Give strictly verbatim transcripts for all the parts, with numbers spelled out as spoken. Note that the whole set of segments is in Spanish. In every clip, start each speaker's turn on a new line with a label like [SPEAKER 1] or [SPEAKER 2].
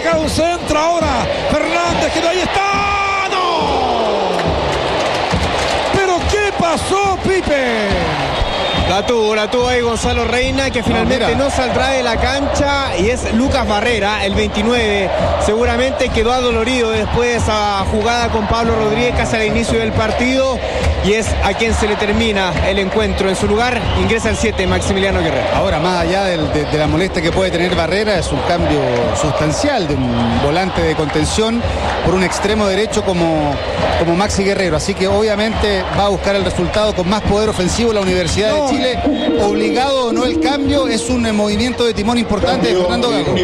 [SPEAKER 1] sacar un centro ahora. Fernández, que ahí está. ¡No! ¿Pero qué pasó, Pipe?
[SPEAKER 2] La tuvo, la tuvo ahí Gonzalo Reina, que finalmente no, no saldrá de la cancha, y es Lucas Barrera, el veintinueve. Seguramente quedó adolorido después de esa jugada con Pablo Rodríguez casi al inicio del partido, y es a quien se le termina el encuentro. En su lugar ingresa el siete, Maximiliano Guerrero.
[SPEAKER 3] Ahora, más allá del, de, de la molestia que puede tener Barrera, es un cambio sustancial de un volante de contención por un extremo derecho como, como Maxi Guerrero. Así que obviamente va a buscar el resultado con más poder ofensivo la Universidad no. de Chile. Obligado o no el cambio, es un eh, movimiento de timón importante de Fernando Gago.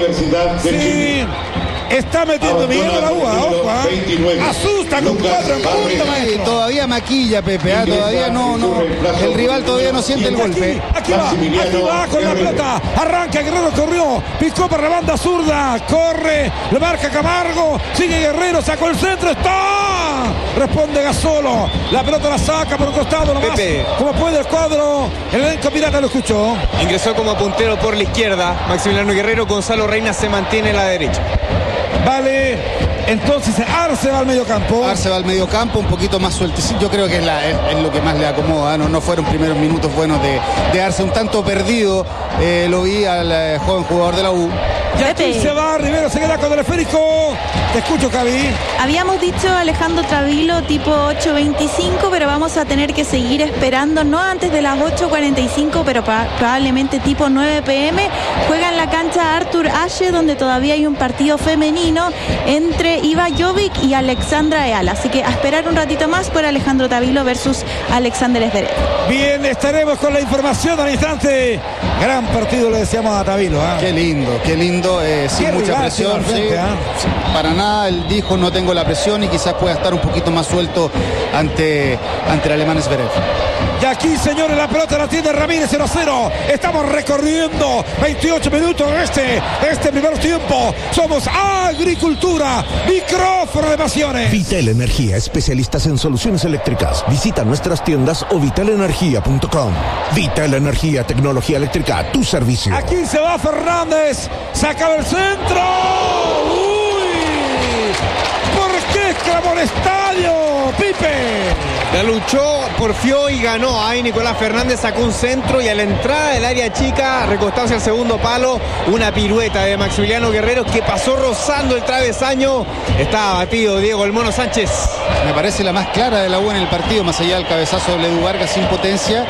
[SPEAKER 1] Sí, está metiendo miedo la U A, ojo, ¿eh? Asusta con cuatro en punta, maestro.
[SPEAKER 3] Todavía maquilla, Pepe, ¿eh? Todavía no, no, el rival todavía no siente el golpe.
[SPEAKER 1] Aquí, aquí va, aquí va con la pelota, arranca, Guerrero corrió, picó para la banda zurda, corre, lo marca Camargo, sigue Guerrero, sacó el centro, está, responde Gasolo, la pelota la saca por un costado nomás, Pepe. Como puede el cuadro, el elenco pirata lo escuchó.
[SPEAKER 2] Ingresó como puntero por la izquierda Maximiliano Guerrero, Gonzalo Reina se mantiene en la derecha.
[SPEAKER 1] Vale, entonces Arce va al medio campo.
[SPEAKER 3] Arce va al medio campo, un poquito más sueltecito. Yo creo que es, la, es, es lo que más le acomoda. No, no fueron primeros minutos buenos de, de Arce, un tanto perdido. Eh, lo vi al eh, joven jugador de la U.
[SPEAKER 1] Y aquí se va, Rivero se queda con el esférico. Te escucho, Cavi.
[SPEAKER 4] Habíamos dicho Alejandro Travilo tipo ocho veinticinco, pero vamos a tener que seguir esperando, no antes de las ocho cuarenta y cinco, pero probablemente tipo nueve pe eme. Juega en la cancha Artur Ashe, donde todavía hay un partido femenino entre Iva Jovic y Alexandra Eala. Así que a esperar un ratito más por Alejandro Travilo versus Alexander Zverev.
[SPEAKER 1] Bien, estaremos con la información al instante. Gran partido le decíamos a Travilo, ¿eh?
[SPEAKER 3] Qué lindo, qué lindo, eh, sin mucha rival, presión. Frente, sí, ¿eh? Para nada, él dijo no tengo la presión y quizás pueda estar un poquito más suelto ante, ante el alemán Zverev.
[SPEAKER 1] Y aquí, señores, la pelota la tiene Ramírez, cero a cero. Estamos recorriendo veintiocho minutos de este, este primer tiempo. Somos Agricultura, micrófono de pasiones.
[SPEAKER 5] Vital Energía, especialistas en soluciones eléctricas. Visita nuestras tiendas o vital energía punto com. Vital Energía, tecnología eléctrica a tu servicio.
[SPEAKER 1] Aquí se va Fernández, saca el centro. ¡Uy! ¿Por qué exclamó el estadio, Pipe?
[SPEAKER 2] La luchó, porfió y ganó. Ahí Nicolás Fernández sacó un centro y a la entrada del área chica, recostándose al segundo palo, una pirueta de Maximiliano Guerrero que pasó rozando el travesaño. Estaba batido Diego El Mono Sánchez.
[SPEAKER 3] Me parece la más clara de la U en el partido, más allá del cabezazo de Edu Vargas sin potencia.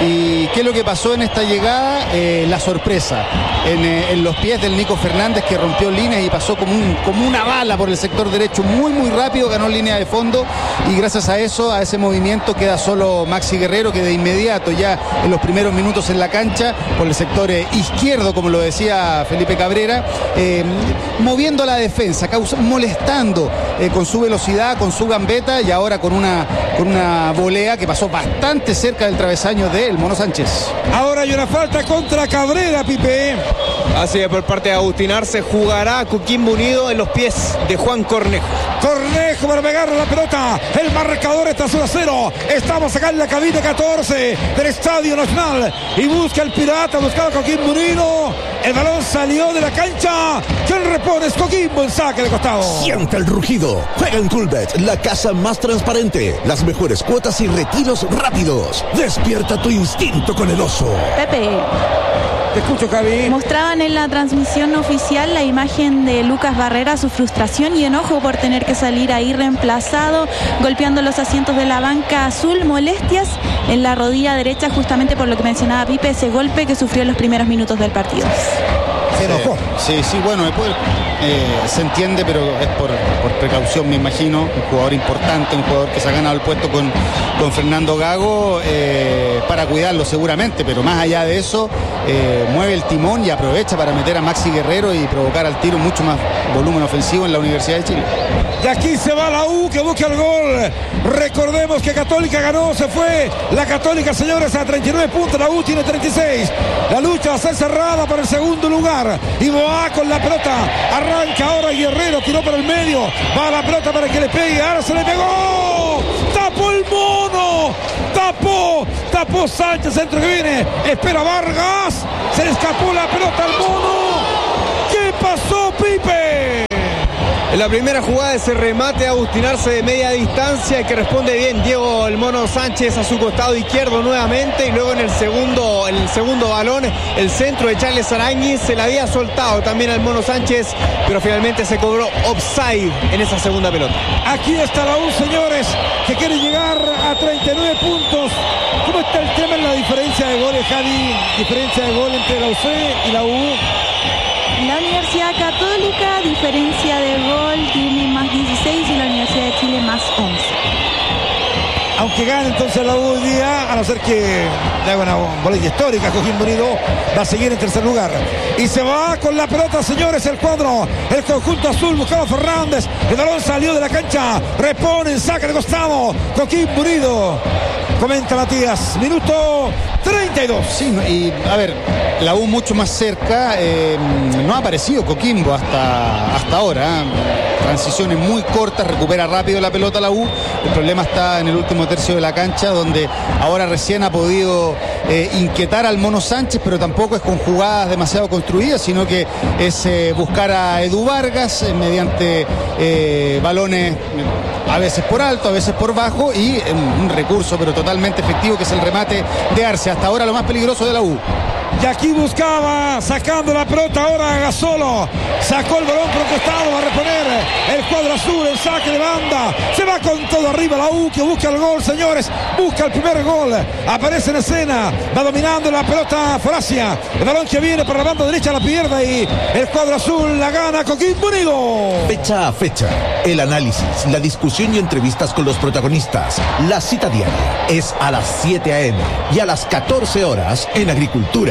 [SPEAKER 3] ¿Y qué es lo que pasó en esta llegada? Eh, la sorpresa en, eh, en los pies del Nico Fernández, que rompió líneas y pasó como, un, como una bala por el sector derecho, muy muy rápido, ganó línea de fondo y gracias a eso, a ese movimiento, queda solo Maxi Guerrero, que de inmediato ya en los primeros minutos en la cancha por el sector eh, izquierdo, como lo decía Felipe Cabrera, eh, moviendo la defensa, causa, molestando eh, con su velocidad, con su gambeta y ahora con una, con una volea que pasó bastante cerca del travesaño de El Mono Sánchez.
[SPEAKER 1] Ahora hay una falta contra Cabrera, Pipe.
[SPEAKER 2] Así es, por parte de Agustín Arce, jugará Coquimbo Unido en los pies de Juan Cornejo.
[SPEAKER 1] Cornejo para pegarle la pelota. El marcador está cero a cero. Estamos acá en la cabina catorce del Estadio Nacional. Y busca el Pirata, buscaba Coquimbo Unido. El balón salió de la cancha. ¿Quién repone? Es Coquimbo, el saque de costado.
[SPEAKER 5] Siente el rugido. Juega en Coolbet, la casa más transparente. Las mejores cuotas y retiros rápidos. Despierta tu instinto con el oso.
[SPEAKER 4] Pepe.
[SPEAKER 1] Te escucho, Cavi.
[SPEAKER 4] Mostraban en la transmisión oficial la imagen de Lucas Barrera, su frustración y enojo por tener que salir ahí reemplazado, golpeando los asientos de la banca azul, molestias en la rodilla derecha, justamente por lo que mencionaba Pipe, ese golpe que sufrió en los primeros minutos del partido.
[SPEAKER 1] Se enojó.
[SPEAKER 3] Sí, sí, bueno, después eh, se entiende, pero es por, por precaución, me imagino. Un jugador importante, un jugador que se ha ganado el puesto con, con Fernando Gago, eh, para cuidarlo seguramente, pero más allá de eso, eh, mueve el timón y aprovecha para meter a Maxi Guerrero y provocar al tiro mucho más volumen ofensivo en la Universidad de Chile.
[SPEAKER 1] Y aquí se va la U, que busca el gol. Recordemos que Católica ganó, se fue. La Católica, señores, a treinta y nueve puntos, la U tiene treinta y seis. La lucha va a ser cerrada para el segundo lugar. Y Boá con la pelota, arranca ahora Guerrero, tiró para el medio, va la pelota para que le pegue, ahora se le pegó, tapó el Mono, tapó, tapó Sánchez, centro que viene, espera Vargas, se le escapó la pelota al Mono. ¿Qué pasó, Pipe?
[SPEAKER 2] En la primera jugada, ese remate a Agustín Arce de media distancia que responde bien Diego el Mono Sánchez a su costado izquierdo nuevamente, y luego en el segundo, en el segundo balón, el centro de Charles Aránguiz se la había soltado también al Mono Sánchez, pero finalmente se cobró offside en esa segunda pelota.
[SPEAKER 1] Aquí está la U, señores, que quiere llegar a treinta y nueve puntos. ¿Cómo está el tema en la diferencia de goles, Javi? Diferencia de gol entre la U C y la U.
[SPEAKER 4] La Universidad Católica, diferencia de gol, tiene más dieciséis y la Universidad de Chile más once.
[SPEAKER 1] Aunque gane entonces la U hoy día, a no ser que le haga una bolilla histórica, Coquimbo Unido va a seguir en tercer lugar. Y se va con la pelota, señores, el cuadro, el conjunto azul, buscaba Fernández, el balón salió de la cancha, reponen, saca de costado, Coquimbo Unido. Comenta Matías, minuto treinta y dos.
[SPEAKER 3] Sí, y a ver, la U mucho más cerca, eh, no ha aparecido Coquimbo hasta, hasta ahora. ¿eh? Transiciones muy cortas, recupera rápido la pelota la U. El problema está en el último tercio de la cancha, donde ahora recién ha podido eh, inquietar al Mono Sánchez, pero tampoco es con jugadas demasiado construidas, sino que es eh, buscar a Edu Vargas eh, mediante eh, balones a veces por alto, a veces por bajo, y eh, un recurso pero totalmente efectivo que es el remate de Arce. Hasta ahora lo más peligroso de la U.
[SPEAKER 1] Y aquí buscaba, sacando la pelota ahora Gasolo. Sacó el balón por un costado, va a reponer el cuadro azul, el saque de banda. Se va con todo arriba la U, que busca el gol, señores. Busca el primer gol. Aparece en escena. Va dominando la pelota Faracia. El balón que viene por la banda derecha la pierde y el cuadro azul la gana Coquimbo Unido.
[SPEAKER 5] Fecha a fecha, el análisis, la discusión y entrevistas con los protagonistas. La cita diaria es a las siete a eme y a las catorce horas en Agricultura.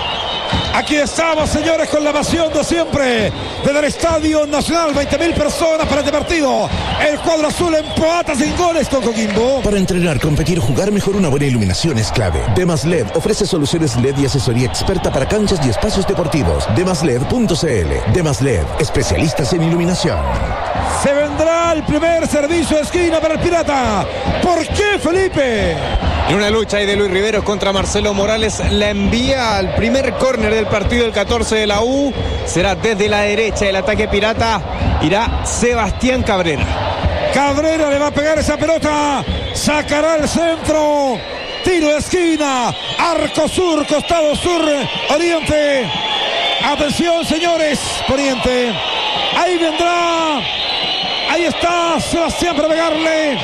[SPEAKER 1] Aquí estamos, señores, con la pasión de siempre desde el Estadio Nacional. veinte mil personas para este partido. El cuadro azul empata sin goles con Coquimbo.
[SPEAKER 5] Para entrenar, competir, jugar mejor, una buena iluminación es clave. Demas L E D ofrece soluciones L E D y asesoría experta para canchas y espacios deportivos. demas led punto c l. Demas L E D, especialistas en iluminación.
[SPEAKER 1] Se vendrá el primer servicio de esquina para el Pirata. ¿Por qué, Felipe?
[SPEAKER 2] En una lucha ahí de Luis Riveros contra Marcelo Morales, la envía al primer córner del partido del catorce de la U. Será desde la derecha el ataque pirata. Irá Sebastián Cabrera.
[SPEAKER 1] Cabrera le va a pegar esa pelota. Sacará el centro. Tiro de esquina. Arco sur, costado sur, oriente. Atención, señores. Poniente. Ahí vendrá. Ahí está Sebastián para pegarle.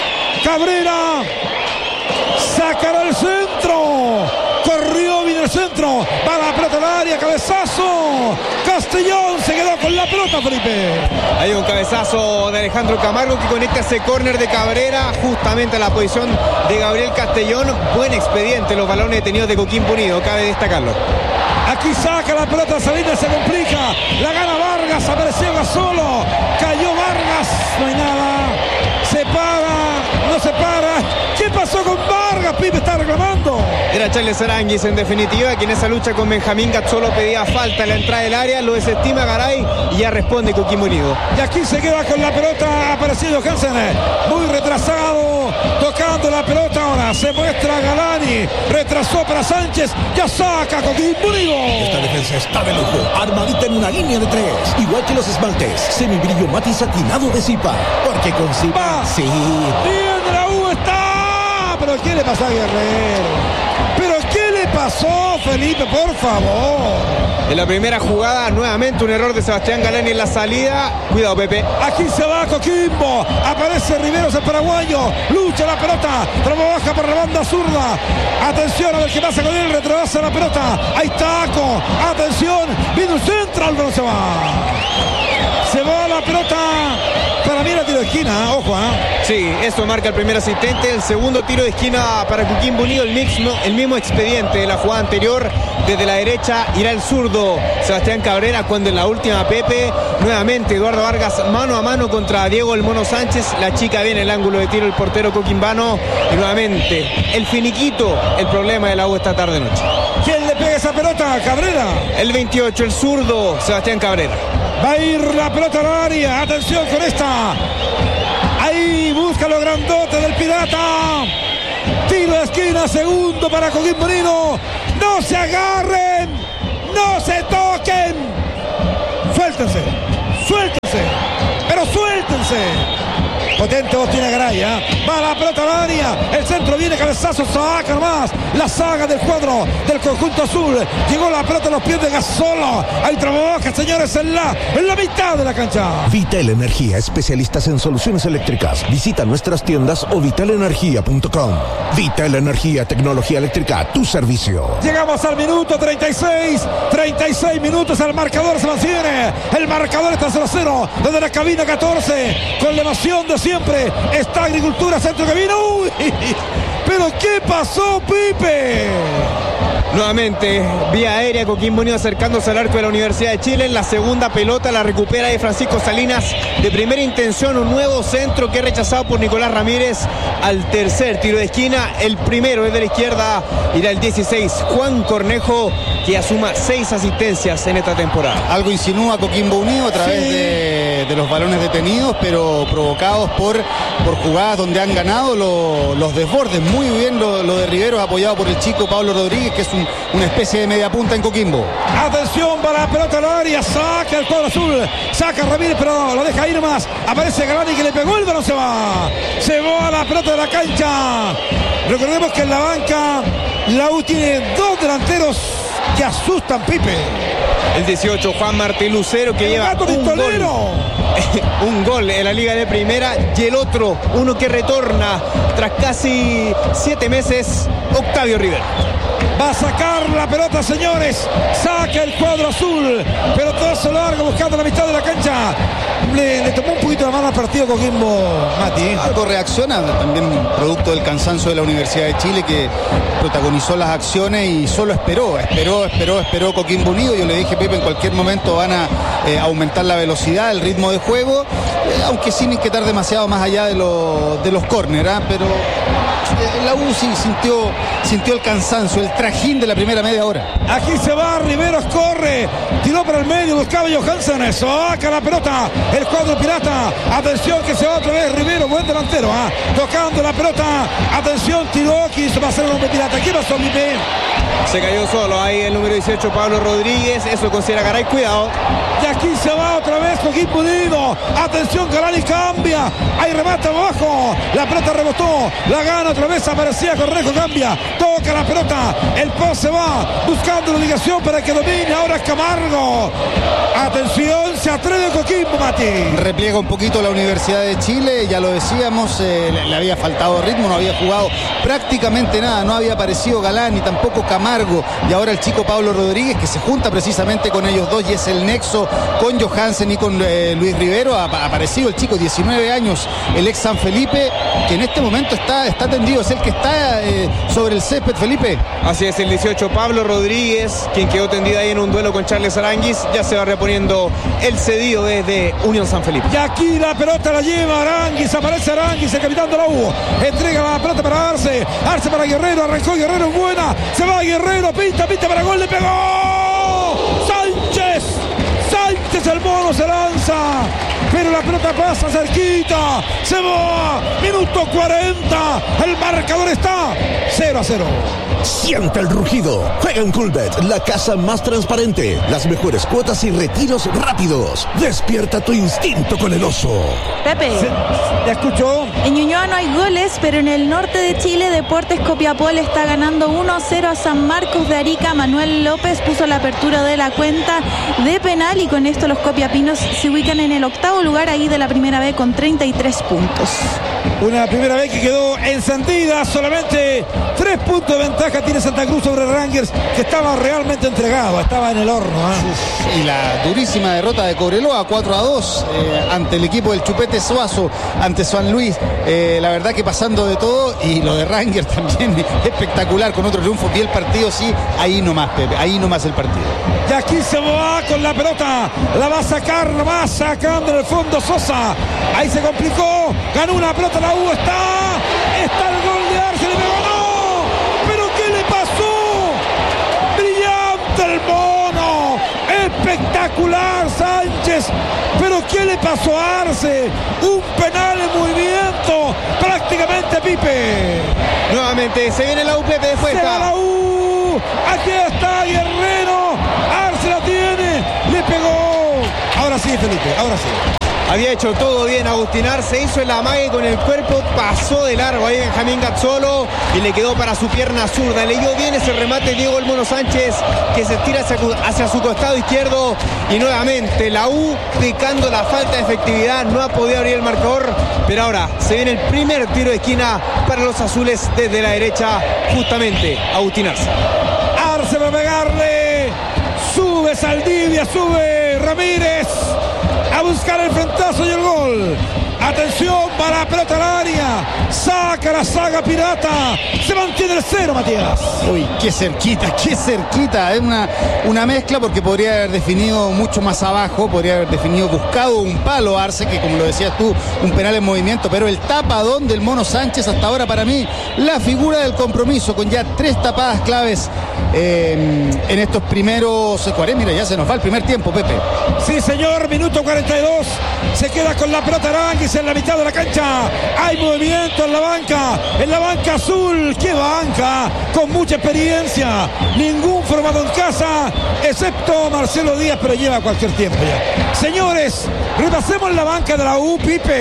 [SPEAKER 1] Cabrera. Sacará el centro. Corrió bien el centro. Va la pelota al área. Cabezazo. Castellón se quedó con la pelota, Felipe.
[SPEAKER 2] Hay un cabezazo de Alejandro Camargo que conecta ese córner de Cabrera justamente a la posición de Gabriel Castellón. Buen expediente los balones detenidos de Coquimbo Unido, cabe destacarlo.
[SPEAKER 1] Aquí saca la pelota, Salinas, se complica. La gana Vargas, apareció Gasolo. Cayó Vargas, no hay nada. Se para, no se para. ¿Qué pasó con Vargas? Pipe está reclamando.
[SPEAKER 2] Era Charles Aránguiz en definitiva, quien en esa lucha con Benjamín Gazzolo pedía falta en la entrada del área. Lo desestima Garay y ya responde Coquimbo Unido.
[SPEAKER 1] Y aquí se queda con la pelota, aparecido Hansen. Muy retrasado, tocando la pelota ahora. Se muestra Galani. Retrasó para Sánchez. Ya saca Coquimbo Unido.
[SPEAKER 5] Esta defensa está de lujo, armadita en una línea de tres, igual que los esmaltes, semibrillo mate y satinado de Zipa, porque con Zipa, sí.
[SPEAKER 1] Bien, la U está. Pero ¿qué le pasó a Guerrero? Pero ¿qué le pasó, Felipe? Por favor.
[SPEAKER 2] En la primera jugada, nuevamente un error de Sebastián Galani en la salida. Cuidado, Pepe.
[SPEAKER 1] Aquí se va Coquimbo. Aparece Riveros, el paraguayo. Lucha la pelota. Tramo baja por la banda zurda. Atención a ver qué pasa con él. Retrobasa la pelota. Ahí Taco. Atención. Viene un centro. Álvaro se va. Se va la pelota. Para mí era tiro de esquina. Ojo, ¿eh?
[SPEAKER 2] Sí, eso marca el primer asistente. El segundo tiro de esquina para Coquimbo Unido. El mismo, el mismo expediente de la jugada anterior. Desde la derecha irá el zurdo Sebastián Cabrera, cuando en la última, Pepe, nuevamente Eduardo Vargas mano a mano contra Diego el Mono Sánchez. La chica viene el ángulo de tiro el portero coquimbano y nuevamente el finiquito, el problema de la U esta tarde noche.
[SPEAKER 1] ¿Quién le pega esa pelota? Cabrera.
[SPEAKER 2] El veintiocho, el zurdo Sebastián Cabrera.
[SPEAKER 1] Va a ir la pelota al área. Atención con esta. Ahí busca lo grandote del Pirata. Tiro de esquina, segundo para Coquimbo Unido. No se agarren, no se toquen. Suéltense, suéltense. catorce. Potente tiene Garay, ¿eh? Va la pelota al área, el centro viene, cabezazo, saca nomás la saga del cuadro del conjunto azul. Llegó la pelota a los pies de Gasolo. Ahí trabaja, señores, en la, en la mitad de la cancha.
[SPEAKER 5] Vital Energía, especialistas en soluciones eléctricas. Visita nuestras tiendas o vital energía punto com. Vital Energía, tecnología eléctrica a tu servicio.
[SPEAKER 1] Llegamos al minuto treinta y seis, treinta y seis minutos, el marcador se mantiene. El marcador está cero a cero desde la cabina catorce, con la emoción de siempre. Está Agricultura Centro Cabina. Uy, pero ¿qué pasó, Pipe?
[SPEAKER 2] Nuevamente, vía aérea, Coquimbo Unido acercándose al arco de la Universidad de Chile. En la segunda pelota la recupera de Francisco Salinas de primera intención. Un nuevo centro que es rechazado por Nicolás Ramírez al tercer tiro de esquina. El primero es de la izquierda, irá el dieciséis, Juan Cornejo, que asuma seis asistencias en esta temporada.
[SPEAKER 3] Algo insinúa Coquimbo Unido a través sí. de, de los balones detenidos, pero provocados por, por jugadas donde han ganado lo, los desbordes. Muy bien lo, lo de Riveros, apoyado por el chico Pablo Rodríguez, que es un una especie de media punta en Coquimbo.
[SPEAKER 1] Atención para la pelota al área, saca el cuadro azul, saca Ramírez, pero lo deja ir más. Aparece Galani que le pegó, el balón se va. Se va a la pelota de la cancha. Recordemos que en la banca la U tiene dos delanteros que asustan, Pipe.
[SPEAKER 2] El dieciocho, Juan Martín Lucero, que
[SPEAKER 1] el
[SPEAKER 2] lleva un gol, un gol en la Liga de Primera, y el otro, uno que retorna tras casi siete meses, Octavio Rivera. Va a sacar la pelota, señores. Saca el cuadro azul. Pelotazo largo buscando la mitad de la cancha. Le, le tomó un poquito de mano al partido Coquimbo, Mati.
[SPEAKER 3] Algo reacciona, también producto del cansancio de la Universidad de Chile, que protagonizó las acciones y solo esperó, esperó, esperó, esperó Coquimbo Unido. Yo le dije, Pepe, en cualquier momento van a eh, aumentar la velocidad, el ritmo de juego, eh, aunque sin inquietar demasiado más allá de, lo, de los córner, ¿eh? Pero eh, la U sí sintió, sintió el cansancio, el trajín de la primera media hora.
[SPEAKER 1] Aquí se va, Riveros corre, tiró para el medio, buscaba Johansen, saca la pelota, el cuadro pirata. Atención que se va otra vez Rivero, buen delantero, ¿eh? Tocando la pelota. Atención, tiró, quiso pasar el hombre pirata. ¿Qué pasó, Pipe?
[SPEAKER 2] Se cayó solo ahí el número dieciocho, Pablo Rodríguez. Eso considera Garay, cuidado.
[SPEAKER 1] Y aquí se va otra vez Coquimbo Unido. Atención, Galani cambia. Ahí remata abajo. La pelota rebotó. La gana otra vez. Aparecía Cornejo, cambia. Toca la pelota. El post se va buscando la obligación para que domine. Ahora es Camargo. Atención, se atreve Coquimbo, Mati.
[SPEAKER 3] Repliega un poquito la Universidad de Chile. Ya lo decíamos, eh, le, le había faltado ritmo. No había jugado prácticamente nada. No había aparecido Galani, tampoco Camargo. Y ahora el chico Pablo Rodríguez, que se junta precisamente con ellos dos y es el nexo con Johansen y con eh, Luis Rivero. Ha, ha aparecido el chico, diecinueve años, el ex San Felipe, que en este momento está, está tendido. Es el que está eh, sobre el césped, Felipe.
[SPEAKER 2] Así es, el dieciocho, Pablo Rodríguez, quien quedó tendido ahí en un duelo con Charles Aranguis. Ya se va reponiendo el cedido desde Unión San Felipe.
[SPEAKER 1] Y aquí la pelota la lleva Aranguis. Aparece Aranguis, el capitán de la U. Entrega la pelota para Arce. Arce para Guerrero. Arrancó Guerrero en buena. Se va Guerrero. Pinta, pinta para gol. Le pegó Sánchez. Sánchez, el mono se lanza. Pero la pelota pasa cerquita. Se va. Minuto cuarenta. El marcador está cero a cero.
[SPEAKER 5] Siente el rugido. Juega en Coolbet, la casa más transparente. Las mejores cuotas y retiros rápidos. Despierta tu instinto con el oso.
[SPEAKER 4] Pepe.
[SPEAKER 1] ¿Ya escuchó?
[SPEAKER 4] En Ñuñoa no hay goles, pero en el norte de Chile, Deportes Copiapó le está ganando uno a cero a San Marcos de Arica. Manuel López puso la apertura de la cuenta de penal y con esto los copiapinos se ubican en el octavo lugar ahí de la primera B con treinta y tres puntos.
[SPEAKER 1] Una primera vez que quedó encendida, solamente tres puntos de ventaja tiene Santa Cruz sobre Rangers, que estaba realmente entregado, estaba en el horno. ¿eh?
[SPEAKER 3] Y la durísima derrota de Cobreloa, cuatro a dos, eh, ante el equipo del Chupete Suazo, ante San Luis. Eh, la verdad que pasando de todo, y lo de Rangers también espectacular, con otro triunfo. Y el partido sí, ahí nomás, Pepe, ahí nomás el partido.
[SPEAKER 1] Y aquí se va con la pelota, la va a sacar nomás, sacando en el fondo Sosa. Ahí se complicó, ganó una pelota la U, está, está el gol de Arce, le pegó, no, pero ¿qué le pasó? Brillante el mono, espectacular Sánchez, pero ¿qué le pasó a Arce? Un penal en movimiento, prácticamente, Pipe.
[SPEAKER 2] Nuevamente se viene la U, Pepe, después
[SPEAKER 1] se va la U, aquí está Guerrero, Arce la tiene, le pegó. Ahora sí, Felipe, ahora sí.
[SPEAKER 2] Había hecho todo bien Agustín Arce, hizo el amague con el cuerpo, pasó de largo ahí Benjamín Gazzolo y le quedó para su pierna zurda. Leyó bien ese remate Diego El Mono Sánchez, que se estira hacia, hacia su costado izquierdo, y nuevamente la U pecando la falta de efectividad, no ha podido abrir el marcador, pero ahora se viene el primer tiro de esquina para los azules desde la derecha, justamente Agustín Arce.
[SPEAKER 1] Arce va a pegarle, sube Saldivia, sube Ramírez a buscar el frentazo y el gol. Atención para la pelota al área, saca la saga pirata, se mantiene el cero, Matías.
[SPEAKER 3] Uy, qué cerquita, qué cerquita. Es una, una mezcla, porque podría haber definido mucho más abajo, podría haber definido, buscado un palo Arce, que como lo decías tú, un penal en movimiento, pero el tapadón del Mono Sánchez hasta ahora para mí la figura del compromiso, con ya tres tapadas claves eh, en estos primeros cuarenta. Mira, ya se nos va el primer tiempo, Pepe.
[SPEAKER 1] Sí, señor, minuto cuarenta y dos, se queda con la pelota Aranguis en la mitad de la cancha. Hay movimiento en la banca, en la banca azul. ¡Qué banca! Con mucha experiencia, ningún formado en casa, excepto Marcelo Díaz, pero lleva cualquier tiempo ya. Señores, repasemos la banca de la U,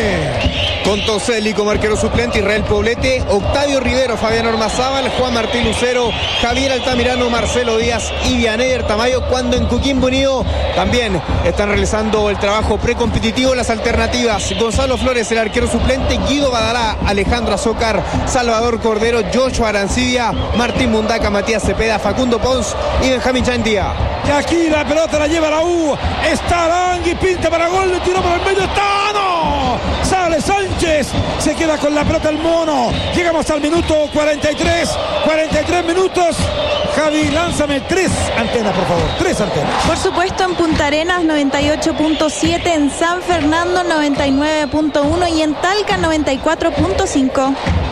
[SPEAKER 1] Pipe.
[SPEAKER 2] Con Toselli como arquero suplente, Israel Poblete, Octavio Rivero, Fabián Ormazábal, Juan Martín Lucero, Javier Altamirano, Marcelo Díaz y Vianey Tamayo, cuando en Coquimbo Unido también están realizando el trabajo precompetitivo. Las alternativas: Gonzalo Flores, el arquero suplente, Guido Badalá, Alejandro Azócar, Salvador Cordero, Joshua Arancibia, Martín Mundaca, Matías Cepeda, Facundo Pons y Benjamín Chandía.
[SPEAKER 1] Y aquí la pelota la lleva la U, está Arangui, pinta para gol, le tiró por el medio, está, no, sale Sánchez, se queda con la pelota el Mono. Llegamos al minuto cuarenta y tres, cuarenta y tres minutos. Javi, lánzame tres antenas, por favor, tres antenas.
[SPEAKER 4] Por supuesto, en Punta Arenas noventa y ocho punto siete, en San Fernando noventa y nueve punto uno y en Talca noventa y cuatro punto cinco.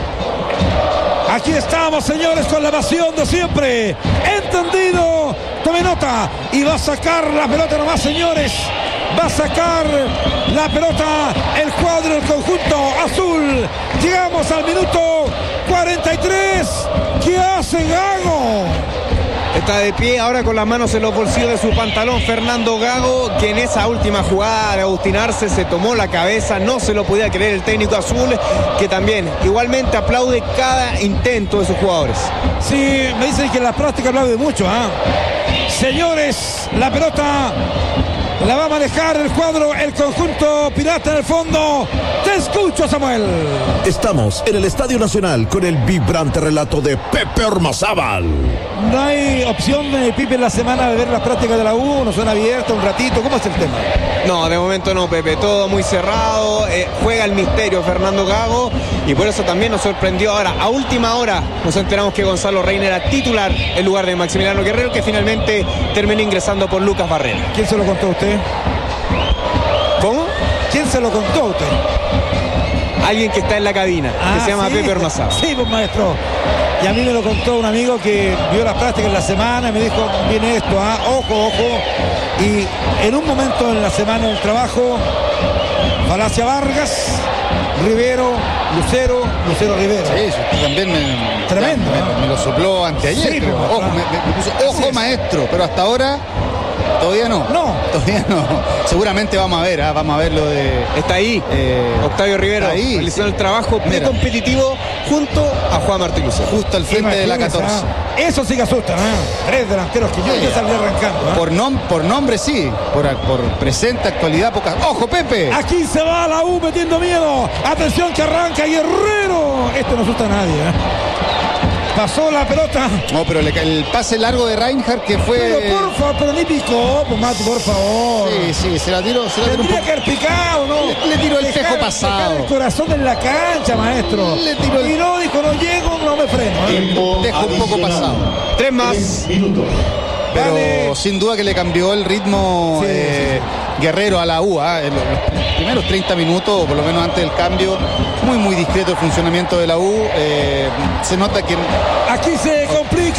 [SPEAKER 1] Aquí estamos, señores, con la pasión de siempre. Entendido. Tome nota. Y va a sacar la pelota nomás, señores. Va a sacar la pelota el cuadro del conjunto azul. Llegamos al minuto cuarenta y tres. ¿Qué hace Gago?
[SPEAKER 2] Está de pie ahora con las manos en los bolsillos de su pantalón Fernando Gago, que en esa última jugada de Agustín Arce se tomó la cabeza, no se lo podía creer el técnico azul, que también igualmente aplaude cada intento de sus jugadores.
[SPEAKER 1] Sí, me dicen que en la práctica aplaude mucho, ¿eh? Señores, la pelota la va a manejar el cuadro, el conjunto pirata en el fondo. Te escucho, Samuel.
[SPEAKER 5] Estamos en el Estadio Nacional con el vibrante relato de Pepe Ormazábal.
[SPEAKER 1] No hay opción de Pipe en la semana de ver las prácticas de la U, no son abiertas un ratito, ¿cómo es el tema?
[SPEAKER 2] No, de momento no, Pepe, todo muy cerrado, eh, juega el misterio Fernando Gago, y por eso también nos sorprendió ahora, a última hora nos enteramos que Gonzalo Reina era titular en lugar de Maximiliano Guerrero, que finalmente terminó ingresando por Lucas Barrera.
[SPEAKER 1] ¿Quién se lo contó a usted?
[SPEAKER 2] ¿Cómo?
[SPEAKER 1] ¿Quién se lo contó a usted?
[SPEAKER 2] Alguien que está en la cabina,
[SPEAKER 1] ah,
[SPEAKER 2] que se llama
[SPEAKER 1] sí,
[SPEAKER 2] Pepe Ormazábal.
[SPEAKER 1] Sí, pues, maestro. Y a mí me lo contó un amigo que vio las prácticas en la semana y me dijo, viene esto, ¿ah? ojo, ojo. Y en un momento en la semana del trabajo, Falacia Vargas, Rivero, Lucero, Lucero Rivero.
[SPEAKER 3] Sí, eso también me,
[SPEAKER 1] tremendo,
[SPEAKER 3] me,
[SPEAKER 1] ¿no?
[SPEAKER 3] me, me lo sopló anteayer.
[SPEAKER 1] Sí,
[SPEAKER 3] creo.
[SPEAKER 1] pues,
[SPEAKER 3] Ojo, me, me puso, ojo maestro, pero hasta ahora todavía no.
[SPEAKER 1] No.
[SPEAKER 3] Todavía no. Seguramente vamos a ver, ¿eh? vamos a ver lo de...
[SPEAKER 2] Está ahí,
[SPEAKER 3] eh,
[SPEAKER 2] Octavio Rivero,
[SPEAKER 3] ahí,
[SPEAKER 2] realizando
[SPEAKER 3] sí.
[SPEAKER 2] el trabajo precompetitivo junto a Juan Martín Lucero.
[SPEAKER 3] Justo al frente de la catorce.
[SPEAKER 1] Ah, eso sí que asusta, ¿eh? Tres delanteros que yo
[SPEAKER 3] Sí,
[SPEAKER 1] ya salí arrancando. ¿eh?
[SPEAKER 3] Por, nom por nombre sí, por, por presente, actualidad, pocas... ¡Ojo, Pepe!
[SPEAKER 1] Aquí se va la U metiendo miedo. Atención que arranca Guerrero. Esto no asusta a nadie, ¿eh? Pasó la pelota.
[SPEAKER 3] No, pero le, el pase largo de Reinhardt que fue...
[SPEAKER 1] Pero por favor, pero ni picó, pues Mati, por favor.
[SPEAKER 3] Sí, sí, se la tiró, se la tiró un
[SPEAKER 1] Tendría
[SPEAKER 3] poco.
[SPEAKER 1] que haber picado, ¿no?
[SPEAKER 3] Le, le tiró el
[SPEAKER 1] Dejar-
[SPEAKER 3] tejo pasado.
[SPEAKER 1] dejar el corazón en la cancha, maestro.
[SPEAKER 3] Le tiró el-
[SPEAKER 1] Y no, dijo, no llego, no me freno. ¿eh?
[SPEAKER 3] Tejo un poco pasado.
[SPEAKER 2] Tres más.
[SPEAKER 3] Pero
[SPEAKER 1] Dale.
[SPEAKER 3] sin duda que le cambió el ritmo
[SPEAKER 1] Sí,
[SPEAKER 3] eh, Guerrero a la U, ¿eh? En los, los primeros treinta minutos, o por lo menos antes del cambio, muy muy discreto el funcionamiento de la U. Eh, se nota que
[SPEAKER 1] Aquí se complica el cuadro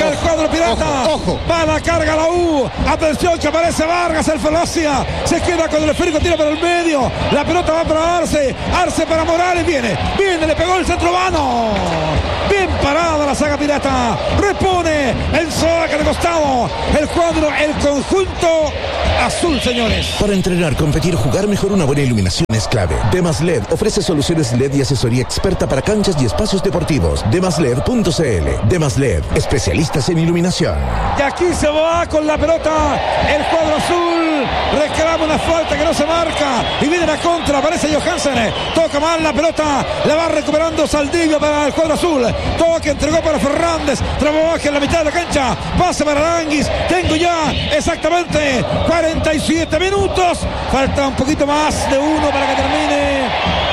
[SPEAKER 1] cuadro pirata.
[SPEAKER 3] Ojo, ojo.
[SPEAKER 1] Va a la carga la U. Atención que aparece Vargas, el falacia. Se queda con el esférico, tira por el medio. La pelota va para Arce. Arce para Morales. Viene, viene, le pegó el centro vano. Bien parada la saga pirata. Repone el saque de costado. El cuadro, el conjunto azul, señores.
[SPEAKER 5] Para entrenar, competir, jugar mejor, una buena iluminación es clave. Demas L E D ofrece soluciones L E D y asesoría experta para canchas y espacios deportivos. demas led punto c l. Demas L E D, especialistas en iluminación.
[SPEAKER 1] Y aquí se va con la pelota el cuadro azul. Reclama una falta que no se marca. Y viene la contra. Aparece Johansen. Toca mal la pelota. La va recuperando Saldivia para el cuadro azul. Toque, entregó para Fernández. Trabaja en la mitad de la cancha. Pasa para Aranguis. Tengo ya exactamente cuarenta y siete minutos. Falta un poquito más de uno para que termine.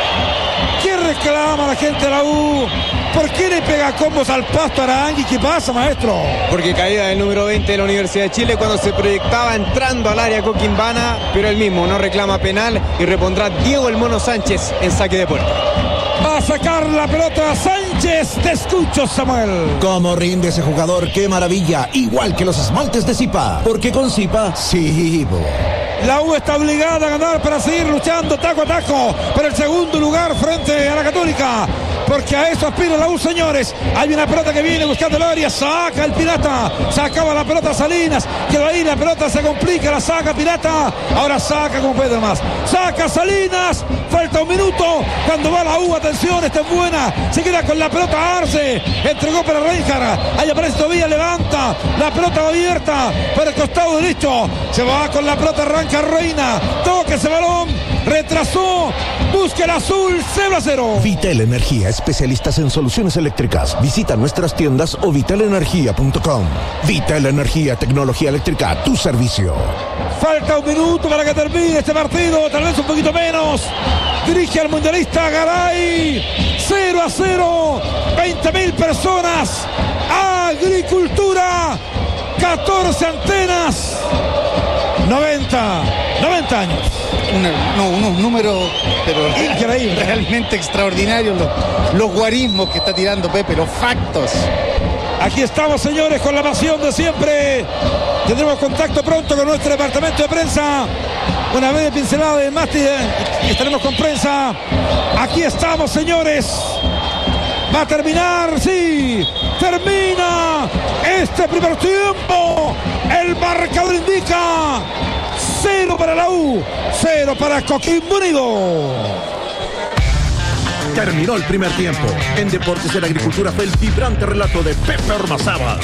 [SPEAKER 1] ¿Qué reclama la gente de la U? ¿Por qué le pega combos al pasto a Aranguis? ¿Qué pasa, maestro?
[SPEAKER 2] Porque caída del número veinte de la Universidad de Chile cuando se proyectaba entrando al área Coquimbana, pero él mismo no reclama penal y repondrá Diego el Mono Sánchez en saque de puerta.
[SPEAKER 1] Va a sacar la pelota Sánchez. Te escucho, Samuel.
[SPEAKER 6] ¿Cómo rinde ese jugador? ¡Qué maravilla! Igual que los esmaltes de Zipa. Porque con Zipa, sí, bo.
[SPEAKER 1] La U está obligada a ganar para seguir luchando taco a taco por el segundo lugar frente a la Católica. Porque a eso aspira la U, señores. Hay una pelota que viene buscando el área. Saca el Pirata. Sacaba la pelota Salinas. Quedó ahí, la pelota se complica. La saca Pirata. Ahora saca como Pedro más. Saca Salinas. Falta un minuto. Cuando va la U, atención, está en buena. Se queda con la pelota Arce. Entregó para Reinhardt. Ahí aparece todavía, levanta. La pelota va abierta por el costado derecho. Se va con la pelota, arranca Reina. Toca ese balón. Retrasó. Busca el azul. cero a cero.
[SPEAKER 5] Vital Energía, especialistas en soluciones eléctricas. Visita nuestras tiendas o vital energía punto com. Vital Energía, tecnología eléctrica a tu servicio.
[SPEAKER 1] Falta un minuto para que termine este partido, tal vez un poquito menos. Dirige al mundialista Garay. cero a cero. veinte mil personas. Agricultura. catorce antenas. noventa. noventa años.
[SPEAKER 3] Una, no, unos números pero
[SPEAKER 1] increíble,
[SPEAKER 3] realmente extraordinarios, los, los guarismos que está tirando Pepe, los factos.
[SPEAKER 1] Aquí estamos, señores, con la pasión de siempre. Tendremos contacto pronto con nuestro departamento de prensa. Una vez pincelada de Masti, y estaremos con prensa. Aquí estamos, señores. Va a terminar, sí, termina este primer tiempo. El marcador indica cero para la U, cero para Coquimbo Unido.
[SPEAKER 6] Terminó el primer tiempo. En Deportes de la Agricultura fue el vibrante relato de Pepe Ormazábal.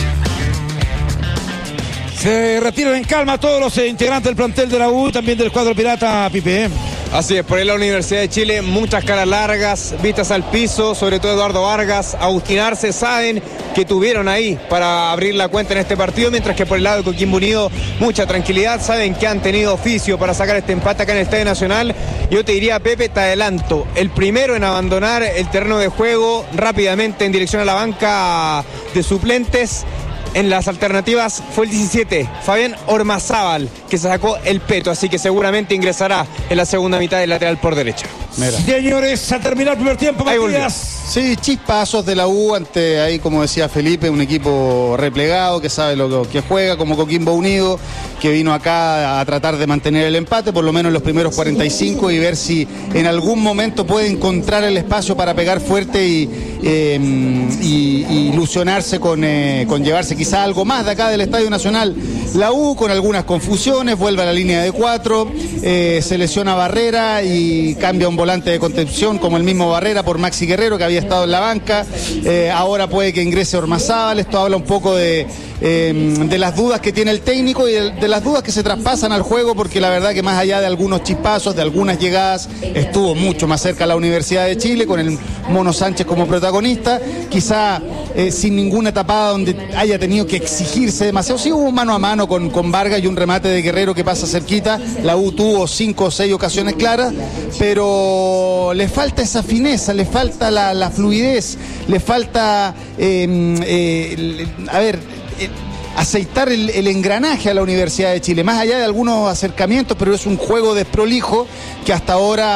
[SPEAKER 1] Se retiran en calma todos los integrantes del plantel de la U y también del cuadro pirata, Pipe.
[SPEAKER 2] Así es, por ahí la Universidad de Chile, muchas caras largas, vistas al piso, sobre todo Eduardo Vargas, Agustín Arce, saben que tuvieron ahí para abrir la cuenta en este partido, mientras que por el lado de Coquimbo Unido, mucha tranquilidad, saben que han tenido oficio para sacar este empate acá en el Estadio Nacional. Yo te diría, Pepe, te adelanto, el primero en abandonar el terreno de juego rápidamente en dirección a la banca de suplentes. En las alternativas fue el diecisiete, Fabián Ormazábal, que se sacó el peto, así que seguramente ingresará en la segunda mitad del lateral por derecha.
[SPEAKER 1] Mira. Señores, a terminar el primer tiempo, Matías.
[SPEAKER 3] Sí, chispazos de la U ante, ahí como decía Felipe, un equipo replegado que sabe lo que juega, como Coquimbo Unido, que vino acá a tratar de mantener el empate, por lo menos en los primeros cuarenta y cinco, y ver si en algún momento puede encontrar el espacio para pegar fuerte y, eh, y, y ilusionarse con, eh, con llevarse quizá algo más de acá del Estadio Nacional. La U con algunas confusiones, vuelve a la línea de cuatro, eh, se lesiona Barrera y cambia un volante de contención como el mismo Barrera por Maxi Guerrero, que había estado en la banca. Eh, ahora puede que ingrese Ormazábal. Esto habla un poco de, eh, de las dudas que tiene el técnico y de, de las dudas que se traspasan al juego, porque la verdad que más allá de algunos chispazos, de algunas llegadas, estuvo mucho más cerca la Universidad de Chile con el Mono Sánchez como protagonista, quizá eh, sin ninguna tapada donde haya tenido que exigirse demasiado. Sí hubo un mano a mano con, con Vargas y un remate de Guerrero que pasa cerquita. La U tuvo cinco o seis ocasiones claras, pero le falta esa fineza, le falta la, la fluidez, le falta eh, eh, a ver eh, aceitar el, el engranaje a la Universidad de Chile, más allá de algunos acercamientos, pero es un juego desprolijo que hasta ahora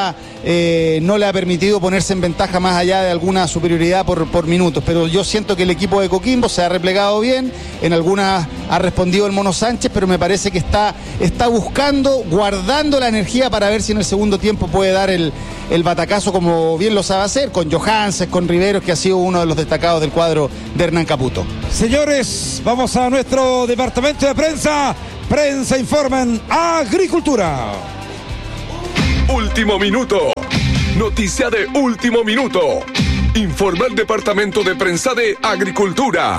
[SPEAKER 3] eh, no le ha permitido ponerse en ventaja más allá de alguna superioridad por, por minutos. Pero yo siento que el equipo de Coquimbo se ha replegado bien, en algunas ha respondido el Mono Sánchez, pero me parece que está, está buscando, guardando la energía para ver si en el segundo tiempo puede dar el, el batacazo como bien lo sabe hacer, con Johanses, con Riveros, que ha sido uno de los destacados del cuadro de Hernán Caputo.
[SPEAKER 1] Señores, vamos a nuestro departamento de prensa. Prensa informa en Agricultura.
[SPEAKER 7] Último minuto. Noticia de último minuto. Informa el departamento de prensa de Agricultura.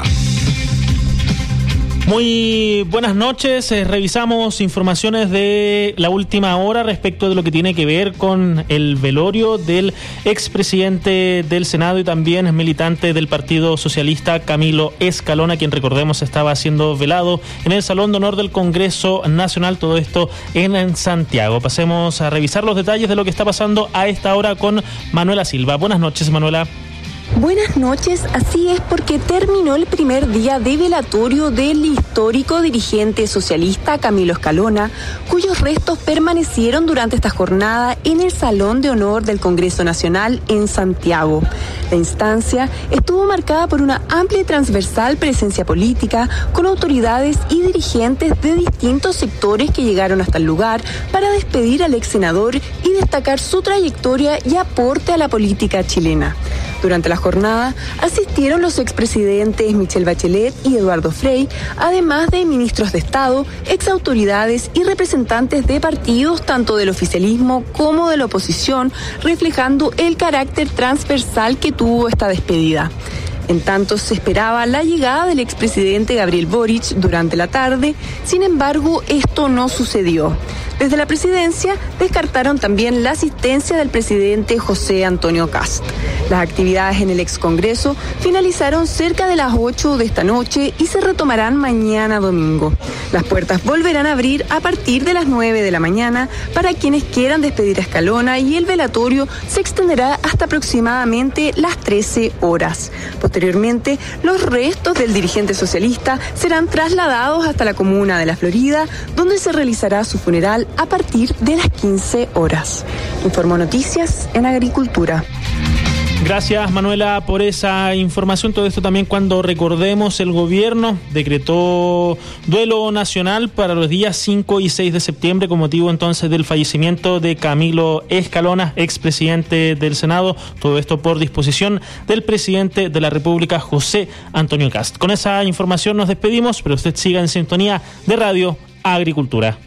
[SPEAKER 8] Muy buenas noches, eh, revisamos informaciones de la última hora respecto de lo que tiene que ver con el velorio del expresidente del Senado y también militante del Partido Socialista, Camilo Escalona, quien recordemos estaba siendo velado en el Salón de Honor del Congreso Nacional, todo esto en, en Santiago. Pasemos a revisar los detalles de lo que está pasando a esta hora con Manuela Silva. Buenas noches, Manuela.
[SPEAKER 9] Buenas noches, así es porque terminó el primer día de velatorio del histórico dirigente socialista Camilo Escalona, cuyos restos permanecieron durante esta jornada en el Salón de Honor del Congreso Nacional en Santiago. La instancia estuvo marcada por una amplia y transversal presencia política, con autoridades y dirigentes de distintos sectores que llegaron hasta el lugar para despedir al ex senador y destacar su trayectoria y aporte a la política chilena. Durante la jornada asistieron los expresidentes Michelle Bachelet y Eduardo Frei, además de ministros de Estado, exautoridades y representantes de partidos tanto del oficialismo como de la oposición, reflejando el carácter transversal que tuvo esta despedida. En tanto, se esperaba la llegada del expresidente Gabriel Boric durante la tarde, sin embargo, esto no sucedió. Desde la presidencia descartaron también la asistencia del presidente José Antonio Kast. Las actividades en el excongreso finalizaron cerca de las ocho de esta noche y se retomarán mañana domingo. Las puertas volverán a abrir a partir de las nueve de la mañana para quienes quieran despedir a Escalona y el velatorio se extenderá hasta aproximadamente las trece horas. Posteriormente, los restos del dirigente socialista serán trasladados hasta la comuna de La Florida, donde se realizará su funeral a partir de las quince horas. Informó Noticias en Agricultura.
[SPEAKER 8] Gracias, Manuela, por esa información. Todo esto también cuando recordemos el gobierno decretó duelo nacional para los días cinco y seis de septiembre con motivo entonces del fallecimiento de Camilo Escalona, expresidente del Senado. Todo esto por disposición del presidente de la República, José Antonio Kast. Con esa información nos despedimos, pero usted siga en sintonía de Radio Agricultura.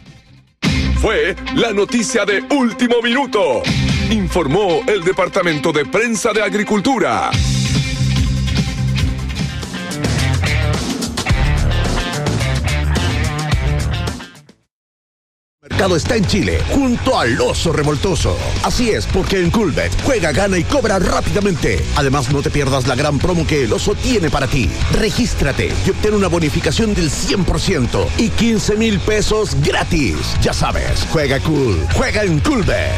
[SPEAKER 7] Fue la noticia de último minuto. Informó el Departamento de Prensa de Agricultura.
[SPEAKER 5] El mercado está en Chile, junto al Oso Revoltoso. Así es, porque en Coolbet juega, gana y cobra rápidamente. Además, no te pierdas la gran promo que el Oso tiene para ti. Regístrate y obtén una bonificación del cien por ciento y quince mil pesos gratis. Ya sabes, juega cool, juega en Coolbet.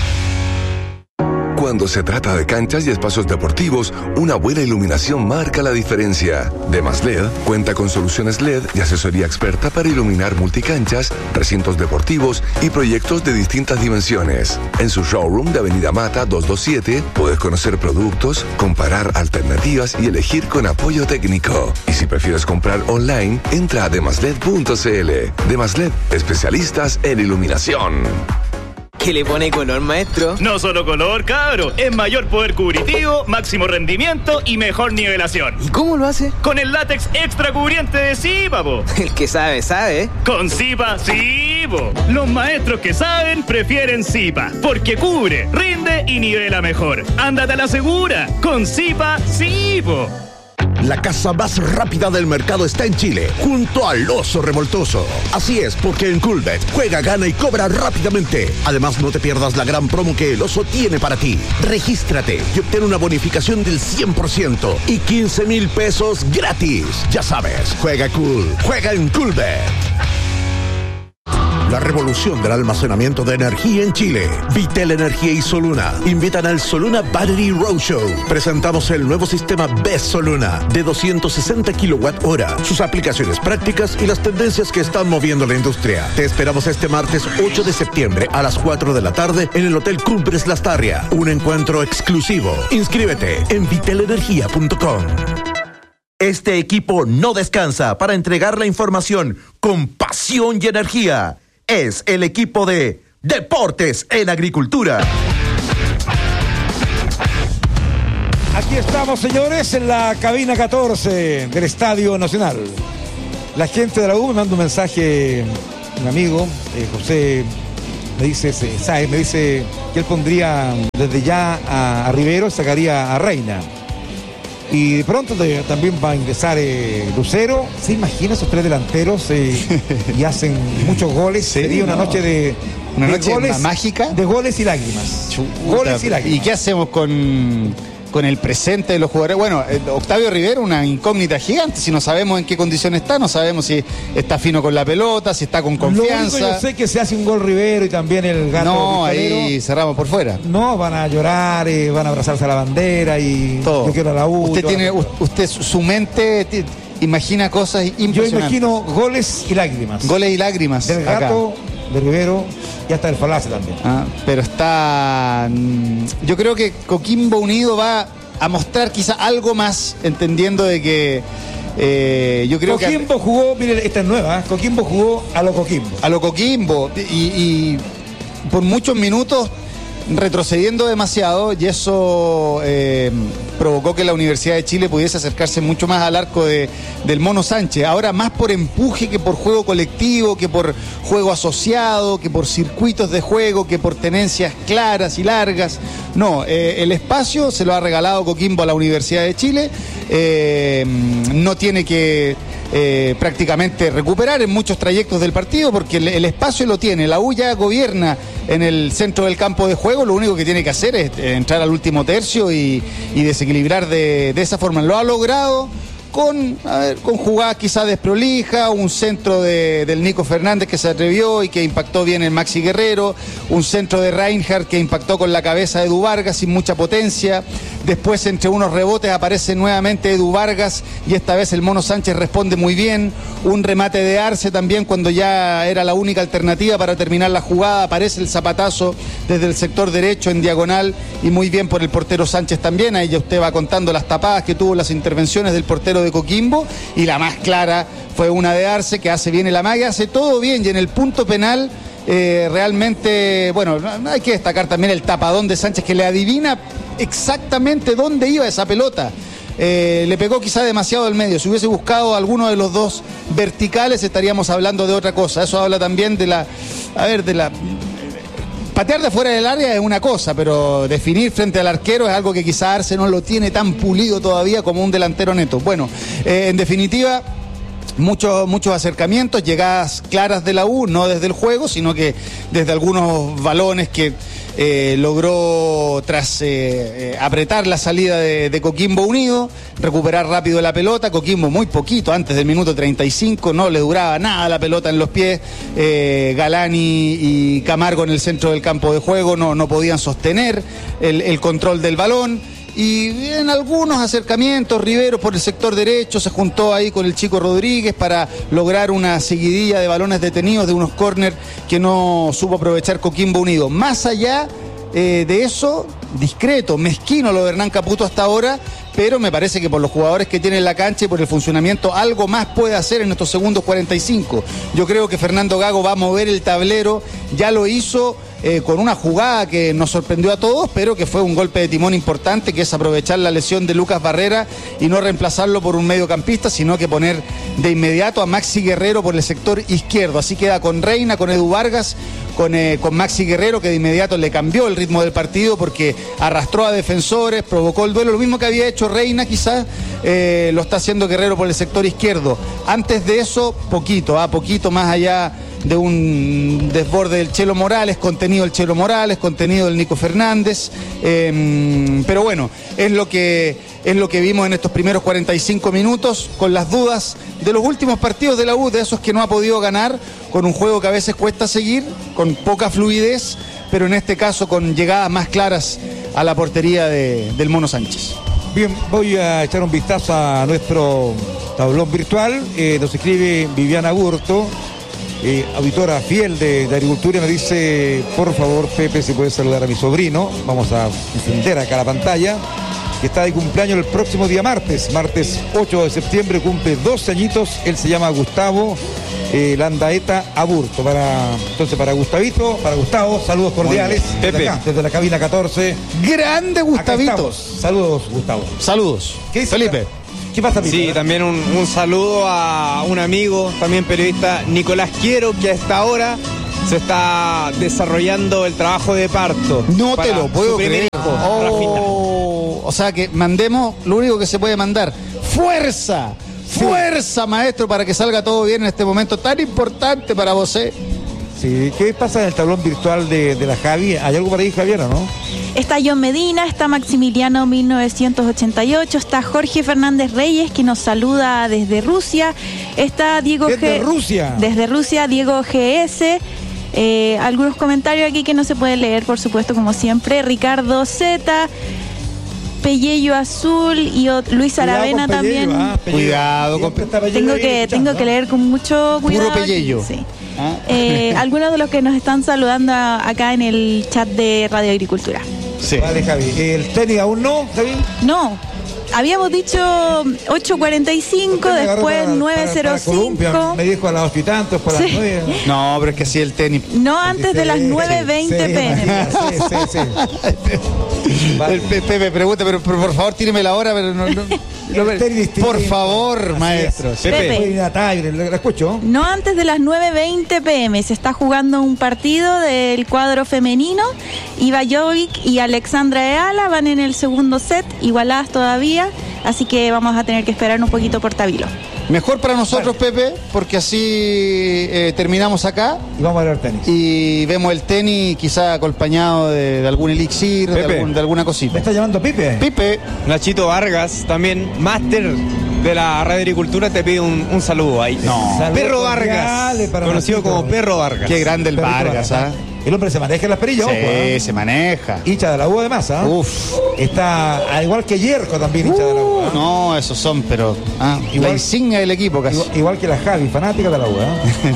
[SPEAKER 7] Cuando se trata de canchas y espacios deportivos, una buena iluminación marca la diferencia. Demas L E D cuenta con soluciones L E D y asesoría experta para iluminar multicanchas, recintos deportivos y proyectos de distintas dimensiones. En su showroom de Avenida Mata doscientos veintisiete puedes conocer productos, comparar alternativas y elegir con apoyo técnico. Y si prefieres comprar online, entra a demasled punto cl. Demas L E D, especialistas en iluminación.
[SPEAKER 10] ¿Qué le pone color, maestro?
[SPEAKER 11] No solo color, cabro. Es mayor poder cubritivo, máximo rendimiento y mejor nivelación.
[SPEAKER 10] ¿Y cómo lo hace?
[SPEAKER 11] Con el látex extra cubriente de Zipa, po.
[SPEAKER 10] El que sabe, sabe.
[SPEAKER 11] Con Zipa, sí, po. Los maestros que saben prefieren Zipa, porque cubre, rinde y nivela mejor. Ándate a la segura. Con Zipa, sí, po.
[SPEAKER 5] La casa más rápida del mercado está en Chile, junto al Oso Revoltoso. Así es, porque en Coolbet juega, gana y cobra rápidamente. Además, no te pierdas la gran promo que el Oso tiene para ti. Regístrate y obtén una bonificación del cien por ciento y quince mil pesos gratis. Ya sabes, juega cool, juega en Coolbet. La revolución del almacenamiento de energía en Chile. Vitel Energía y Soluna invitan al Soluna Battery Roadshow. Presentamos el nuevo sistema B E S Soluna de doscientos sesenta kilowatt hora, sus aplicaciones prácticas y las tendencias que están moviendo la industria. Te esperamos este martes ocho de septiembre a las cuatro de la tarde en el Hotel Cumbres Lastarria. Un encuentro exclusivo. Inscríbete en vitel energía punto com.
[SPEAKER 12] Este equipo no descansa para entregar la información con pasión y energía. Es el equipo de Deportes en Agricultura.
[SPEAKER 1] Aquí estamos, señores, en la cabina catorce del Estadio Nacional. La gente de la U me manda un mensaje, un amigo, eh, José, me dice, ¿sabes? Me dice que él pondría desde ya a, a Rivero, sacaría a Reina. Y de pronto de, también va a ingresar eh, Lucero. ¿Se imagina esos tres delanteros eh, y hacen muchos goles?
[SPEAKER 3] Sí,
[SPEAKER 1] Sería una
[SPEAKER 3] no.
[SPEAKER 1] noche de,
[SPEAKER 3] una
[SPEAKER 1] de
[SPEAKER 3] noche
[SPEAKER 1] goles,
[SPEAKER 3] mágica.
[SPEAKER 1] De goles y lágrimas.
[SPEAKER 3] Chuta.
[SPEAKER 1] Goles y lágrimas.
[SPEAKER 3] ¿Y qué hacemos con, con el presente de los jugadores? Bueno, eh, Octavio Rivero, una incógnita gigante. Si no sabemos en qué condición está, no sabemos si está fino con la pelota, si está con confianza.
[SPEAKER 1] Lo único yo sé que se hace un gol Rivero y también el gato.
[SPEAKER 3] No,
[SPEAKER 1] pistolero.
[SPEAKER 3] ahí cerramos por fuera.
[SPEAKER 1] No, van a llorar, eh, van a abrazarse a la bandera y
[SPEAKER 3] todo.
[SPEAKER 1] Yo quiero a la U.
[SPEAKER 3] Usted tiene, usted su mente t- imagina cosas impresionantes.
[SPEAKER 1] Yo imagino goles y lágrimas.
[SPEAKER 3] Goles y lágrimas.
[SPEAKER 1] Del gato, acá. De Rivero y hasta del Falace también.
[SPEAKER 3] Ah, pero está. Yo creo que Coquimbo Unido va a mostrar quizá algo más, entendiendo de que. Eh, yo creo
[SPEAKER 1] Coquimbo
[SPEAKER 3] que.
[SPEAKER 1] jugó, mire, esta es nueva, ¿eh? Coquimbo jugó a lo Coquimbo.
[SPEAKER 3] A lo Coquimbo. Y, y por muchos minutos retrocediendo demasiado, y eso eh, provocó que la Universidad de Chile pudiese acercarse mucho más al arco de, del Mono Sánchez. Ahora más por empuje que por juego colectivo, que por juego asociado, que por circuitos de juego, que por tenencias claras y largas. No, eh, el espacio se lo ha regalado Coquimbo a la Universidad de Chile. Eh, no tiene que eh, prácticamente recuperar en muchos trayectos del partido, porque el, el espacio lo tiene. La U ya gobierna en el centro del campo de juego. Lo único que tiene que hacer es entrar al último tercio y, y desequilibrar de, de esa forma. Lo ha logrado con, a ver, con jugadas quizás desprolija, un centro de, del Nico Fernández que se atrevió y que impactó bien el Maxi Guerrero, un centro de Reinhardt que impactó con la cabeza de Edu Vargas sin mucha potencia. Después, entre unos rebotes, aparece nuevamente Edu Vargas y esta vez el Mono Sánchez responde muy bien. Un remate de Arce también cuando ya era la única alternativa para terminar la jugada. Aparece el zapatazo desde el sector derecho en diagonal y muy bien por el portero Sánchez también. Ahí ya usted va contando las tapadas que tuvo, las intervenciones del portero de Coquimbo, y la más clara fue una de Arce, que hace bien el amague, hace todo bien, y en el punto penal eh, realmente, bueno, hay que destacar también el tapadón de Sánchez, que le adivina exactamente dónde iba esa pelota. Eh, le pegó quizá demasiado al medio. Si hubiese buscado alguno de los dos verticales, estaríamos hablando de otra cosa. Eso habla también de la, a ver, de la... Patear de fuera del área es una cosa, pero definir frente al arquero es algo que quizá Arce no lo tiene tan pulido todavía como un delantero neto. Bueno, eh, en definitiva, muchos muchos acercamientos, llegadas claras de la U, no desde el juego, sino que desde algunos balones que eh, logró, tras eh, eh, apretar la salida de, de Coquimbo Unido, recuperar rápido la pelota. Coquimbo muy poquito, antes del minuto treinta y cinco, no le duraba nada la pelota en los pies. eh, Galán y, y Camargo en el centro del campo de juego no, no podían sostener el, el control del balón. Y en algunos acercamientos, Rivero por el sector derecho se juntó ahí con el Chico Rodríguez para lograr una seguidilla de balones detenidos de unos córner que no supo aprovechar Coquimbo Unido. Más allá eh, de eso, discreto, mezquino lo de Hernán Caputo hasta ahora, pero me parece que por los jugadores que tiene en la cancha y por el funcionamiento, algo más puede hacer en estos segundos cuarenta y cinco. Yo creo que Fernando Gago va a mover el tablero, ya lo hizo Eh, con una jugada que nos sorprendió a todos, pero que fue un golpe de timón importante, que es aprovechar la lesión de Lucas Barrera y no reemplazarlo por un mediocampista, sino que poner de inmediato a Maxi Guerrero por el sector izquierdo. Así queda con Reina, con Edu Vargas, con, eh, con Maxi Guerrero, que de inmediato le cambió el ritmo del partido porque arrastró a defensores, provocó el duelo, lo mismo que había hecho Reina quizás, eh, lo está haciendo Guerrero por el sector izquierdo. Antes de eso, poquito, ah, poquito más allá de un desborde del Chelo Morales, contenido del Chelo Morales, contenido del Nico Fernández, eh, pero bueno, es lo que es lo que vimos en estos primeros cuarenta y cinco minutos, con las dudas de los últimos partidos de la U, de esos que no ha podido ganar, con un juego que a veces cuesta seguir, con poca fluidez, pero en este caso con llegadas más claras a la portería de, del Mono Sánchez.
[SPEAKER 1] Bien, voy a echar un vistazo a nuestro tablón virtual. Eh, nos escribe Viviana Burto, eh, auditora fiel de, de Agricultura, y me dice, por favor, Pepe, si puedes saludar a mi sobrino. Vamos a encender acá la pantalla, que está de cumpleaños el próximo día martes, martes ocho de septiembre, cumple doce añitos. Él se llama Gustavo eh, Landaeta Aburto. Para, entonces, para Gustavito, para Gustavo, saludos cordiales desde,
[SPEAKER 2] Pepe.
[SPEAKER 1] acá, desde la cabina catorce.
[SPEAKER 3] Grande Gustavito.
[SPEAKER 1] Saludos, Gustavo.
[SPEAKER 3] Saludos.
[SPEAKER 1] ¿Qué dice
[SPEAKER 3] Felipe?
[SPEAKER 1] ¿Qué pasa, Pepe?
[SPEAKER 2] Sí, también un, un saludo a un amigo, también periodista, Nicolás Quiero, que a esta hora se está desarrollando el trabajo de parto.
[SPEAKER 3] No te lo puedo
[SPEAKER 2] su primer
[SPEAKER 3] creer.
[SPEAKER 2] hijo,
[SPEAKER 3] Oh,
[SPEAKER 2] Rafita.
[SPEAKER 3] o sea que mandemos lo único que se puede mandar. ¡Fuerza! ¡Fuerza, maestro, para que salga todo bien en este momento tan importante para vos! ¿eh?
[SPEAKER 1] Sí, ¿qué pasa en el tablón virtual de, de la Javi? ¿Hay algo por ahí, Javier, o no?
[SPEAKER 4] Está John Medina, está Maximiliano mil novecientos ochenta y ocho, está Jorge Fernández Reyes, que nos saluda desde Rusia, está Diego
[SPEAKER 1] Desde
[SPEAKER 4] G...
[SPEAKER 1] Rusia.
[SPEAKER 4] Desde Rusia, Diego G S. Eh, algunos comentarios aquí que no se pueden leer, por supuesto, como siempre. Ricardo Z, Pelleyo Azul y o- Luis Aravena también.
[SPEAKER 1] Ah,
[SPEAKER 3] Cuidado con
[SPEAKER 4] Tengo que, tengo que leer con mucho cuidado.
[SPEAKER 3] Puro Pelleyo.
[SPEAKER 4] Sí.
[SPEAKER 3] ¿Ah?
[SPEAKER 4] Eh, algunos de los que nos están saludando a- acá en el chat de Radio Agricultura.
[SPEAKER 3] Sí.
[SPEAKER 1] Vale, Javi. ¿El tenis aún no, Javi?
[SPEAKER 4] No, habíamos dicho ocho cuarenta y cinco,
[SPEAKER 1] Usted me agarró
[SPEAKER 4] después
[SPEAKER 1] para-
[SPEAKER 4] nueve
[SPEAKER 1] para-
[SPEAKER 4] cero
[SPEAKER 1] para Columbia.
[SPEAKER 4] cinco.
[SPEAKER 1] Me dijo a las ocho y tantos, para
[SPEAKER 4] Sí.
[SPEAKER 1] las nueve.
[SPEAKER 3] No, pero es que así el tenis.
[SPEAKER 4] No antes de las nueve veinte
[SPEAKER 1] Sí,
[SPEAKER 4] pm.
[SPEAKER 1] sí, sí, sí. Vale.
[SPEAKER 3] El Pe- Pepe pregunta, pero, pero por favor tíreme la hora, pero no, no- no-
[SPEAKER 1] El tenis distinto.
[SPEAKER 3] por favor,
[SPEAKER 1] Así
[SPEAKER 3] maestro.
[SPEAKER 1] es.
[SPEAKER 4] Pepe.
[SPEAKER 1] Voy a ir a Tigre, ¿la la escucho?
[SPEAKER 4] No antes de las nueve veinte pm. Se está jugando un partido del cuadro femenino. Iva Jovic y Alexandra Eala van en el segundo set, igualadas todavía. Así que vamos a tener que esperar un poquito por Tabilo.
[SPEAKER 3] Mejor para nosotros, Pepe, porque así eh, terminamos acá
[SPEAKER 1] Y vamos a ver tenis.
[SPEAKER 3] y vemos el tenis quizá acompañado de, de algún elixir, de,
[SPEAKER 2] Pepe.
[SPEAKER 3] algún- de alguna
[SPEAKER 1] ¿Me
[SPEAKER 3] cosita.
[SPEAKER 1] está llamando Pipe?
[SPEAKER 3] Pipe,
[SPEAKER 2] Nachito Vargas, también máster de la Radio Agricultura, te pide un, un saludo ahí.
[SPEAKER 3] No.
[SPEAKER 1] Saludos
[SPEAKER 2] Perro
[SPEAKER 1] cordiales
[SPEAKER 2] Vargas,
[SPEAKER 1] para
[SPEAKER 2] conocido
[SPEAKER 1] Nachito.
[SPEAKER 2] como Perro Vargas.
[SPEAKER 3] qué grande el
[SPEAKER 1] Perrito
[SPEAKER 3] Vargas, ¿ah?
[SPEAKER 1] El hombre se maneja en las perillas,
[SPEAKER 3] Sí,
[SPEAKER 1] ojo, ¿eh?
[SPEAKER 3] se maneja.
[SPEAKER 1] Hincha de la U además, ¿ah?
[SPEAKER 3] Uf.
[SPEAKER 1] Está, al igual que Yerko también, hincha de la U. ¿ah?
[SPEAKER 3] No, esos son, pero ah,
[SPEAKER 1] Igual-
[SPEAKER 3] la insignia del equipo casi.
[SPEAKER 1] Igual, igual que la Javi, fanática de la U, ¿eh?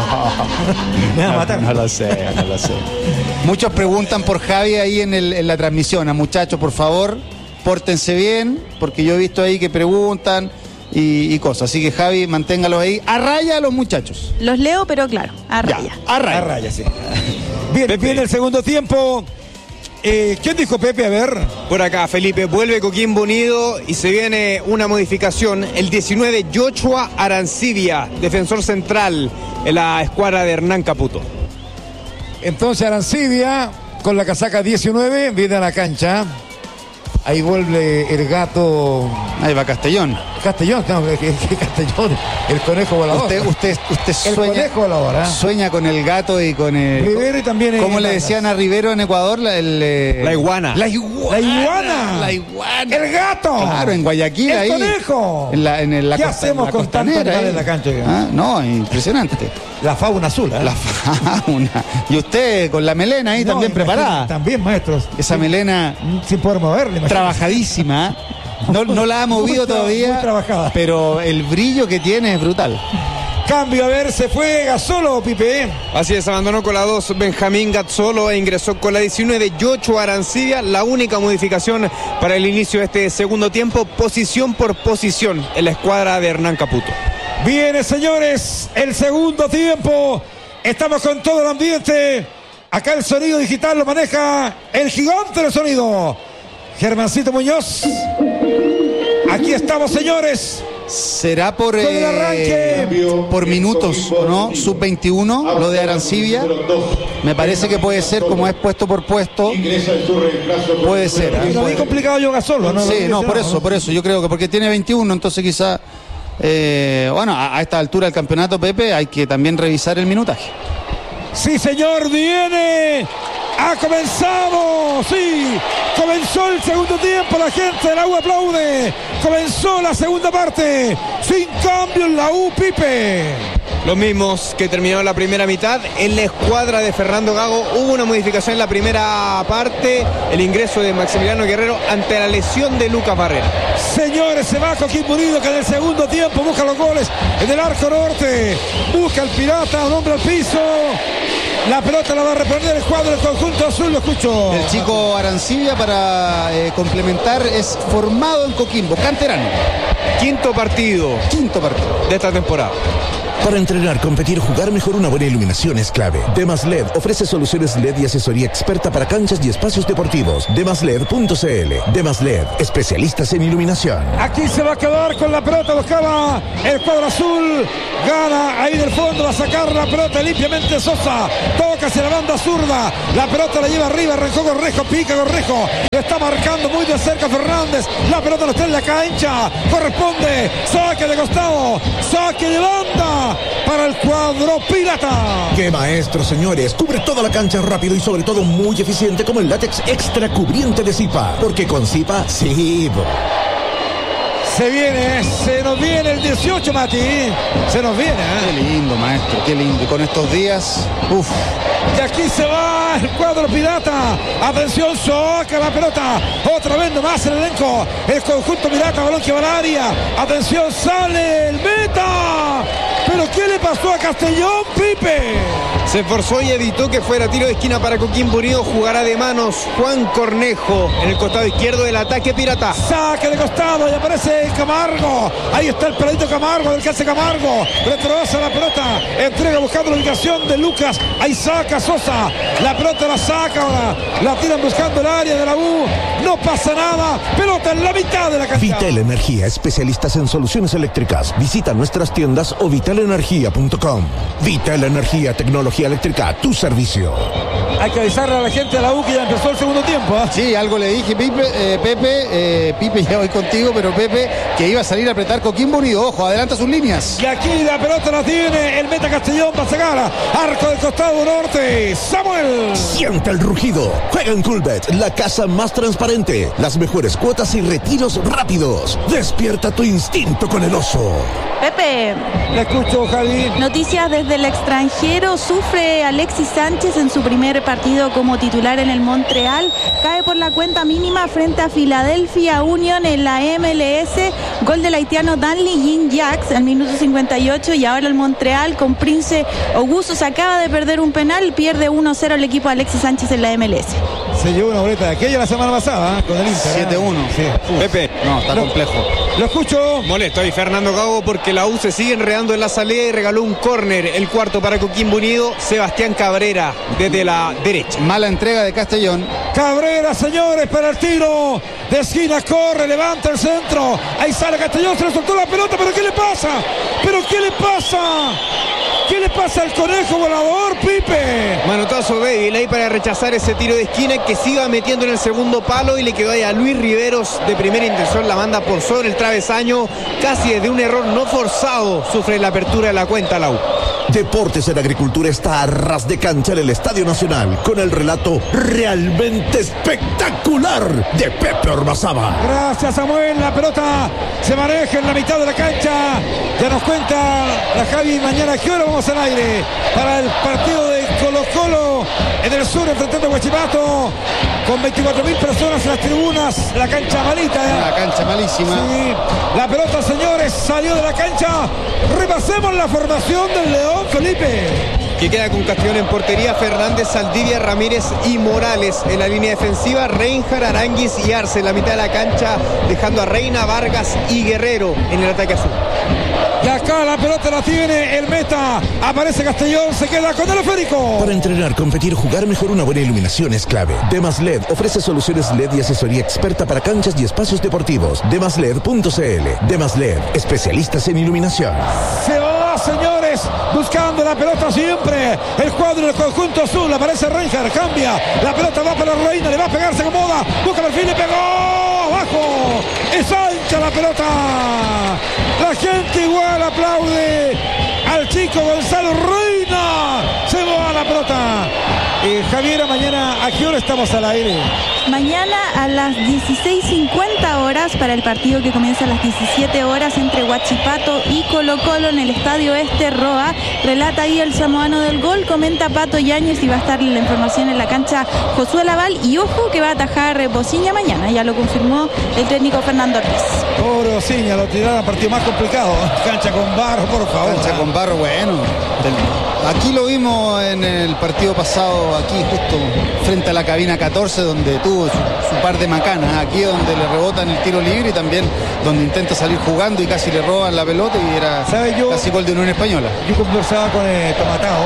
[SPEAKER 1] Me va a matar.
[SPEAKER 3] No, no lo sé, no lo sé. Muchos preguntan por Javi ahí en, el- en la transmisión. A muchachos, por favor, pórtense bien, porque yo he visto ahí que preguntan y, y cosas. Así que Javi, manténgalos ahí. A raya a los muchachos.
[SPEAKER 4] Los leo, pero claro, a
[SPEAKER 3] Ya,
[SPEAKER 4] raya.
[SPEAKER 3] a raya.
[SPEAKER 1] A raya, sí. Bien,
[SPEAKER 2] Pepe.
[SPEAKER 1] viene el segundo tiempo. Eh, ¿Quién dijo Pepe? A ver.
[SPEAKER 2] Por acá, Felipe, vuelve Coquimbo Unido y se viene una modificación. El diecinueve, Joshua Arancibia, defensor central en la escuadra de Hernán Caputo.
[SPEAKER 1] Entonces Arancibia, con la casaca diecinueve, viene a la cancha. Ahí vuelve el gato
[SPEAKER 3] Ahí va Castellón.
[SPEAKER 1] Castellón, no, que, que- que Castellón, el conejo volador.
[SPEAKER 3] Usted, usted, usted
[SPEAKER 1] el
[SPEAKER 3] sueña,
[SPEAKER 1] conejo volador, ¿ah?
[SPEAKER 3] sueña con el gato y con el.
[SPEAKER 1] Rivero y también en
[SPEAKER 3] ¿Cómo le
[SPEAKER 1] Irlanda.
[SPEAKER 3] decían a Rivero en Ecuador? La, el, eh,
[SPEAKER 2] La iguana.
[SPEAKER 3] La iguana.
[SPEAKER 1] La iguana.
[SPEAKER 3] La iguana.
[SPEAKER 1] El gato.
[SPEAKER 3] Claro, en Guayaquil
[SPEAKER 1] El
[SPEAKER 3] ahí.
[SPEAKER 1] conejo.
[SPEAKER 3] En la, en el- la
[SPEAKER 1] ¿Qué
[SPEAKER 3] costa-
[SPEAKER 1] hacemos
[SPEAKER 3] la
[SPEAKER 1] con tanto
[SPEAKER 3] costanera
[SPEAKER 1] animal
[SPEAKER 3] ahí.
[SPEAKER 1] en la cancha?
[SPEAKER 3] Ah, no, impresionante.
[SPEAKER 1] La fauna azul, ¿eh?
[SPEAKER 3] La fauna. Y usted con la melena ahí
[SPEAKER 1] No,
[SPEAKER 3] también
[SPEAKER 1] imagínate,
[SPEAKER 3] preparada.
[SPEAKER 1] También, maestros.
[SPEAKER 3] Esa melena
[SPEAKER 1] Sin poder moverle, imagínate.
[SPEAKER 3] trabajadísima. No, no la ha movido
[SPEAKER 1] Muy tra-
[SPEAKER 3] todavía.
[SPEAKER 1] muy trabajada.
[SPEAKER 3] Pero el brillo que tiene es brutal.
[SPEAKER 1] Cambio, a ver, se fue Gasolo, Pipe.
[SPEAKER 2] Así es, abandonó con la dos Benjamín Gazzolo e ingresó con la diecinueve Joshua Arancibia. La única modificación para el inicio de este segundo tiempo, posición por posición en la escuadra de Hernán Caputo.
[SPEAKER 1] Viene, señores, el segundo tiempo. Estamos con todo el ambiente. Acá el sonido digital lo maneja el gigante del sonido, Germancito Muñoz. Aquí estamos, señores.
[SPEAKER 3] ¿Será por,
[SPEAKER 1] Con el arranque.
[SPEAKER 3] eh, por minutos, ¿no? sub veintiuno, lo de Arancibia. Me parece que puede ser, como es puesto por puesto. Puede ser. ¿eh?
[SPEAKER 1] Y lo vi complicado yo Gasolo, ¿no?
[SPEAKER 3] Sí, no, por eso, por eso. Yo creo que porque tiene veintiuno, entonces quizá eh, bueno, a, a esta altura del campeonato, Pepe, hay que también revisar el minutaje.
[SPEAKER 1] Sí, señor, viene. Ha comenzado, sí, comenzó el segundo tiempo, la gente de la U aplaude, comenzó la segunda parte, sin cambio en la U, Pipe.
[SPEAKER 2] Los mismos que terminaron la primera mitad. En la escuadra de Fernando Gago hubo una modificación en la primera parte, el ingreso de Maximiliano Guerrero ante la lesión de Lucas Barrera.
[SPEAKER 1] Señores, se va Coquimbo Unido, que en el segundo tiempo busca los goles en el arco norte, busca el Pirata, un hombre al piso. La pelota la va a reponer el cuadro del conjunto azul, lo escucho.
[SPEAKER 3] El chico Arancibia, para eh, complementar, es formado en Coquimbo, canterano.
[SPEAKER 2] Quinto partido.
[SPEAKER 3] Quinto partido.
[SPEAKER 2] De esta temporada.
[SPEAKER 5] Para entrenar, competir, jugar mejor, una buena iluminación es clave. Demas L E D ofrece soluciones L E D y asesoría experta para canchas y espacios deportivos. demas led punto c l. Demas L E D, especialistas en iluminación.
[SPEAKER 1] Aquí se va a quedar con la pelota, buscaba el cuadro azul. Gana ahí del fondo, va a sacar la pelota limpiamente Sosa. Toca hacia la banda zurda. La pelota la lleva arriba, arrancó Correjo, pica Correjo. Lo está marcando muy de cerca Fernández. La pelota no está en la cancha. Corresponde. Saque de costado. Saque de banda. Para el cuadro pirata.
[SPEAKER 5] ¡Qué maestro, señores! Cubre toda la cancha rápido y sobre todo muy eficiente, como el látex extra cubriente de Zipa. Porque con Zipa, sí.
[SPEAKER 1] Se viene, se nos viene el dieciocho, Mati. Se nos viene, ¿eh?
[SPEAKER 3] Qué lindo, maestro, qué lindo. Y con estos días, uff.
[SPEAKER 1] Y aquí se va el cuadro pirata. Atención, saca la pelota. Otra vez nomás el elenco. El conjunto pirata, balón que va al área. Atención, sale el meta. ¿Pero qué le pasó a Castellón, Pipe?
[SPEAKER 2] Se esforzó y evitó que fuera tiro de esquina para Coquimbo Unido. Jugará de manos Juan Cornejo en el costado izquierdo del ataque pirata.
[SPEAKER 1] Saque de costado y aparece Camargo. Ahí está el peladito Camargo, del que hace Camargo. Retrocede la pelota. Entrega buscando la ubicación de Lucas. Ahí saca Sosa. La pelota la saca ahora. La tiran buscando el área de la U. No pasa nada. Pelota en la mitad de la cancha.
[SPEAKER 5] Vital Energía, especialistas en soluciones eléctricas. Visita nuestras tiendas o vital energía punto com. Vital Energía, tecnología eléctrica, tu servicio.
[SPEAKER 1] Hay que avisarle a la gente de la U que ya empezó el segundo tiempo, ¿eh?
[SPEAKER 3] Sí, algo le dije, Pipe, eh, Pepe, eh, Pipe, ya voy contigo, pero Pepe, que iba a salir a apretar Coquimbo Unido. Ojo, adelanta sus líneas.
[SPEAKER 1] Y aquí la pelota la tiene el meta Castellón, va a sacar arco del costado norte, Samuel.
[SPEAKER 5] Siente el rugido. Juega en Coolbet, la casa más transparente, las mejores cuotas y retiros rápidos. Despierta tu instinto con el oso.
[SPEAKER 4] Pepe.
[SPEAKER 1] Le escucho, Javi.
[SPEAKER 4] Noticias desde el extranjero. Sufre Alexis Sánchez en su primer partido como titular en el Montreal. Cae por la cuenta mínima frente a Philadelphia Union en la M L S. Gol del haitiano Danley Jean-Jacques al minuto cincuenta y ocho. Y ahora el Montreal con Prince Augusto se acaba de perder un penal. Pierde uno cero el equipo de Alexis Sánchez en la M L S.
[SPEAKER 1] Se llevó una boleta de aquella la semana pasada, ¿eh? Con el Inter.
[SPEAKER 3] siete uno.
[SPEAKER 1] Sí.
[SPEAKER 2] Pepe.
[SPEAKER 3] No, está
[SPEAKER 1] lo,
[SPEAKER 3] complejo.
[SPEAKER 1] Lo escucho.
[SPEAKER 2] Molesto ahí Fernando Gago porque la U se sigue enredando en la salida y regaló un córner. El cuarto para Coquimbo Unido. Sebastián Cabrera desde la derecha.
[SPEAKER 3] Mala entrega de Castellón.
[SPEAKER 1] Cabrera, señores, para el tiro de esquina, corre, levanta el centro. Ahí sale Castellón, se le soltó la pelota, pero ¿qué le pasa? ¿Pero qué le pasa? ¿Qué le pasa al conejo volador, Pipe?
[SPEAKER 2] Manotazo débil ahí para rechazar ese tiro de esquina que se iba metiendo en el segundo palo y le quedó ahí a Luis Riveros de primera intención. La manda por sobre el travesaño, casi desde un error no forzado. Sufre la apertura de la cuenta la U.
[SPEAKER 5] Deportes en Agricultura está a ras de cancha en el Estadio Nacional con el relato realmente espectacular de Pepe Ormazábal.
[SPEAKER 1] Gracias, Samuel. La pelota se maneja en la mitad de la cancha. Ya nos cuenta la Javi mañana a qué hora vamos al aire para el partido de Colo Colo en el sur enfrentando a Huachipato con veinticuatro mil personas en las tribunas. La cancha malita, ¿eh?
[SPEAKER 3] La cancha malísima.
[SPEAKER 1] Sí. La pelota, señores, salió de la cancha. Repasemos la formación del León, Felipe.
[SPEAKER 2] Que queda con Castellón en portería, Fernández, Saldivia, Ramírez y Morales. En la línea defensiva, Reinhard, Aranguis y Arce en la mitad de la cancha, dejando a Reina, Vargas y Guerrero en el ataque azul.
[SPEAKER 1] Y acá la pelota la tiene el meta. Aparece Castellón, se queda con el esférico.
[SPEAKER 5] Para entrenar, competir, jugar mejor, una buena iluminación es clave. Demas L E D ofrece soluciones L E D y asesoría experta para canchas y espacios deportivos. demas led punto c l. Demas L E D, especialistas en iluminación.
[SPEAKER 1] Se va, señores, buscando la pelota siempre. El cuadro del conjunto azul. Aparece Reinhard, cambia. La pelota va para Reina, le va a pegar, se acomoda. Busca perfil, le pegó. Abajo. ensancha la pelota. La gente igual aplaude al chico Gonzalo Reina. Se va la pelota. Eh, Javiera, mañana, ¿a qué hora estamos al aire?
[SPEAKER 4] Mañana a las dieciséis cincuenta horas para el partido que comienza a las diecisiete horas entre Huachipato y Colo Colo en el Estadio Este Roa. Relata ahí el samoano del gol, comenta Pato Yáñez y va a estar la información en la cancha Josué Laval. Y ojo que va a atajar Bociña mañana, ya lo confirmó el técnico Fernando Ortiz.
[SPEAKER 1] Pobre Bociña, lo tiraron a partido más complicado. Cancha con barro, por favor.
[SPEAKER 3] Cancha con barro, bueno. Aquí lo vimos en el partido pasado, aquí justo frente a la cabina catorce, donde tuvo su, su par de macanas. Aquí donde le rebotan el tiro libre y también donde intenta salir jugando y casi le roban la pelota y era yo, casi gol de Unión Española.
[SPEAKER 1] Yo conversaba con el Tomatao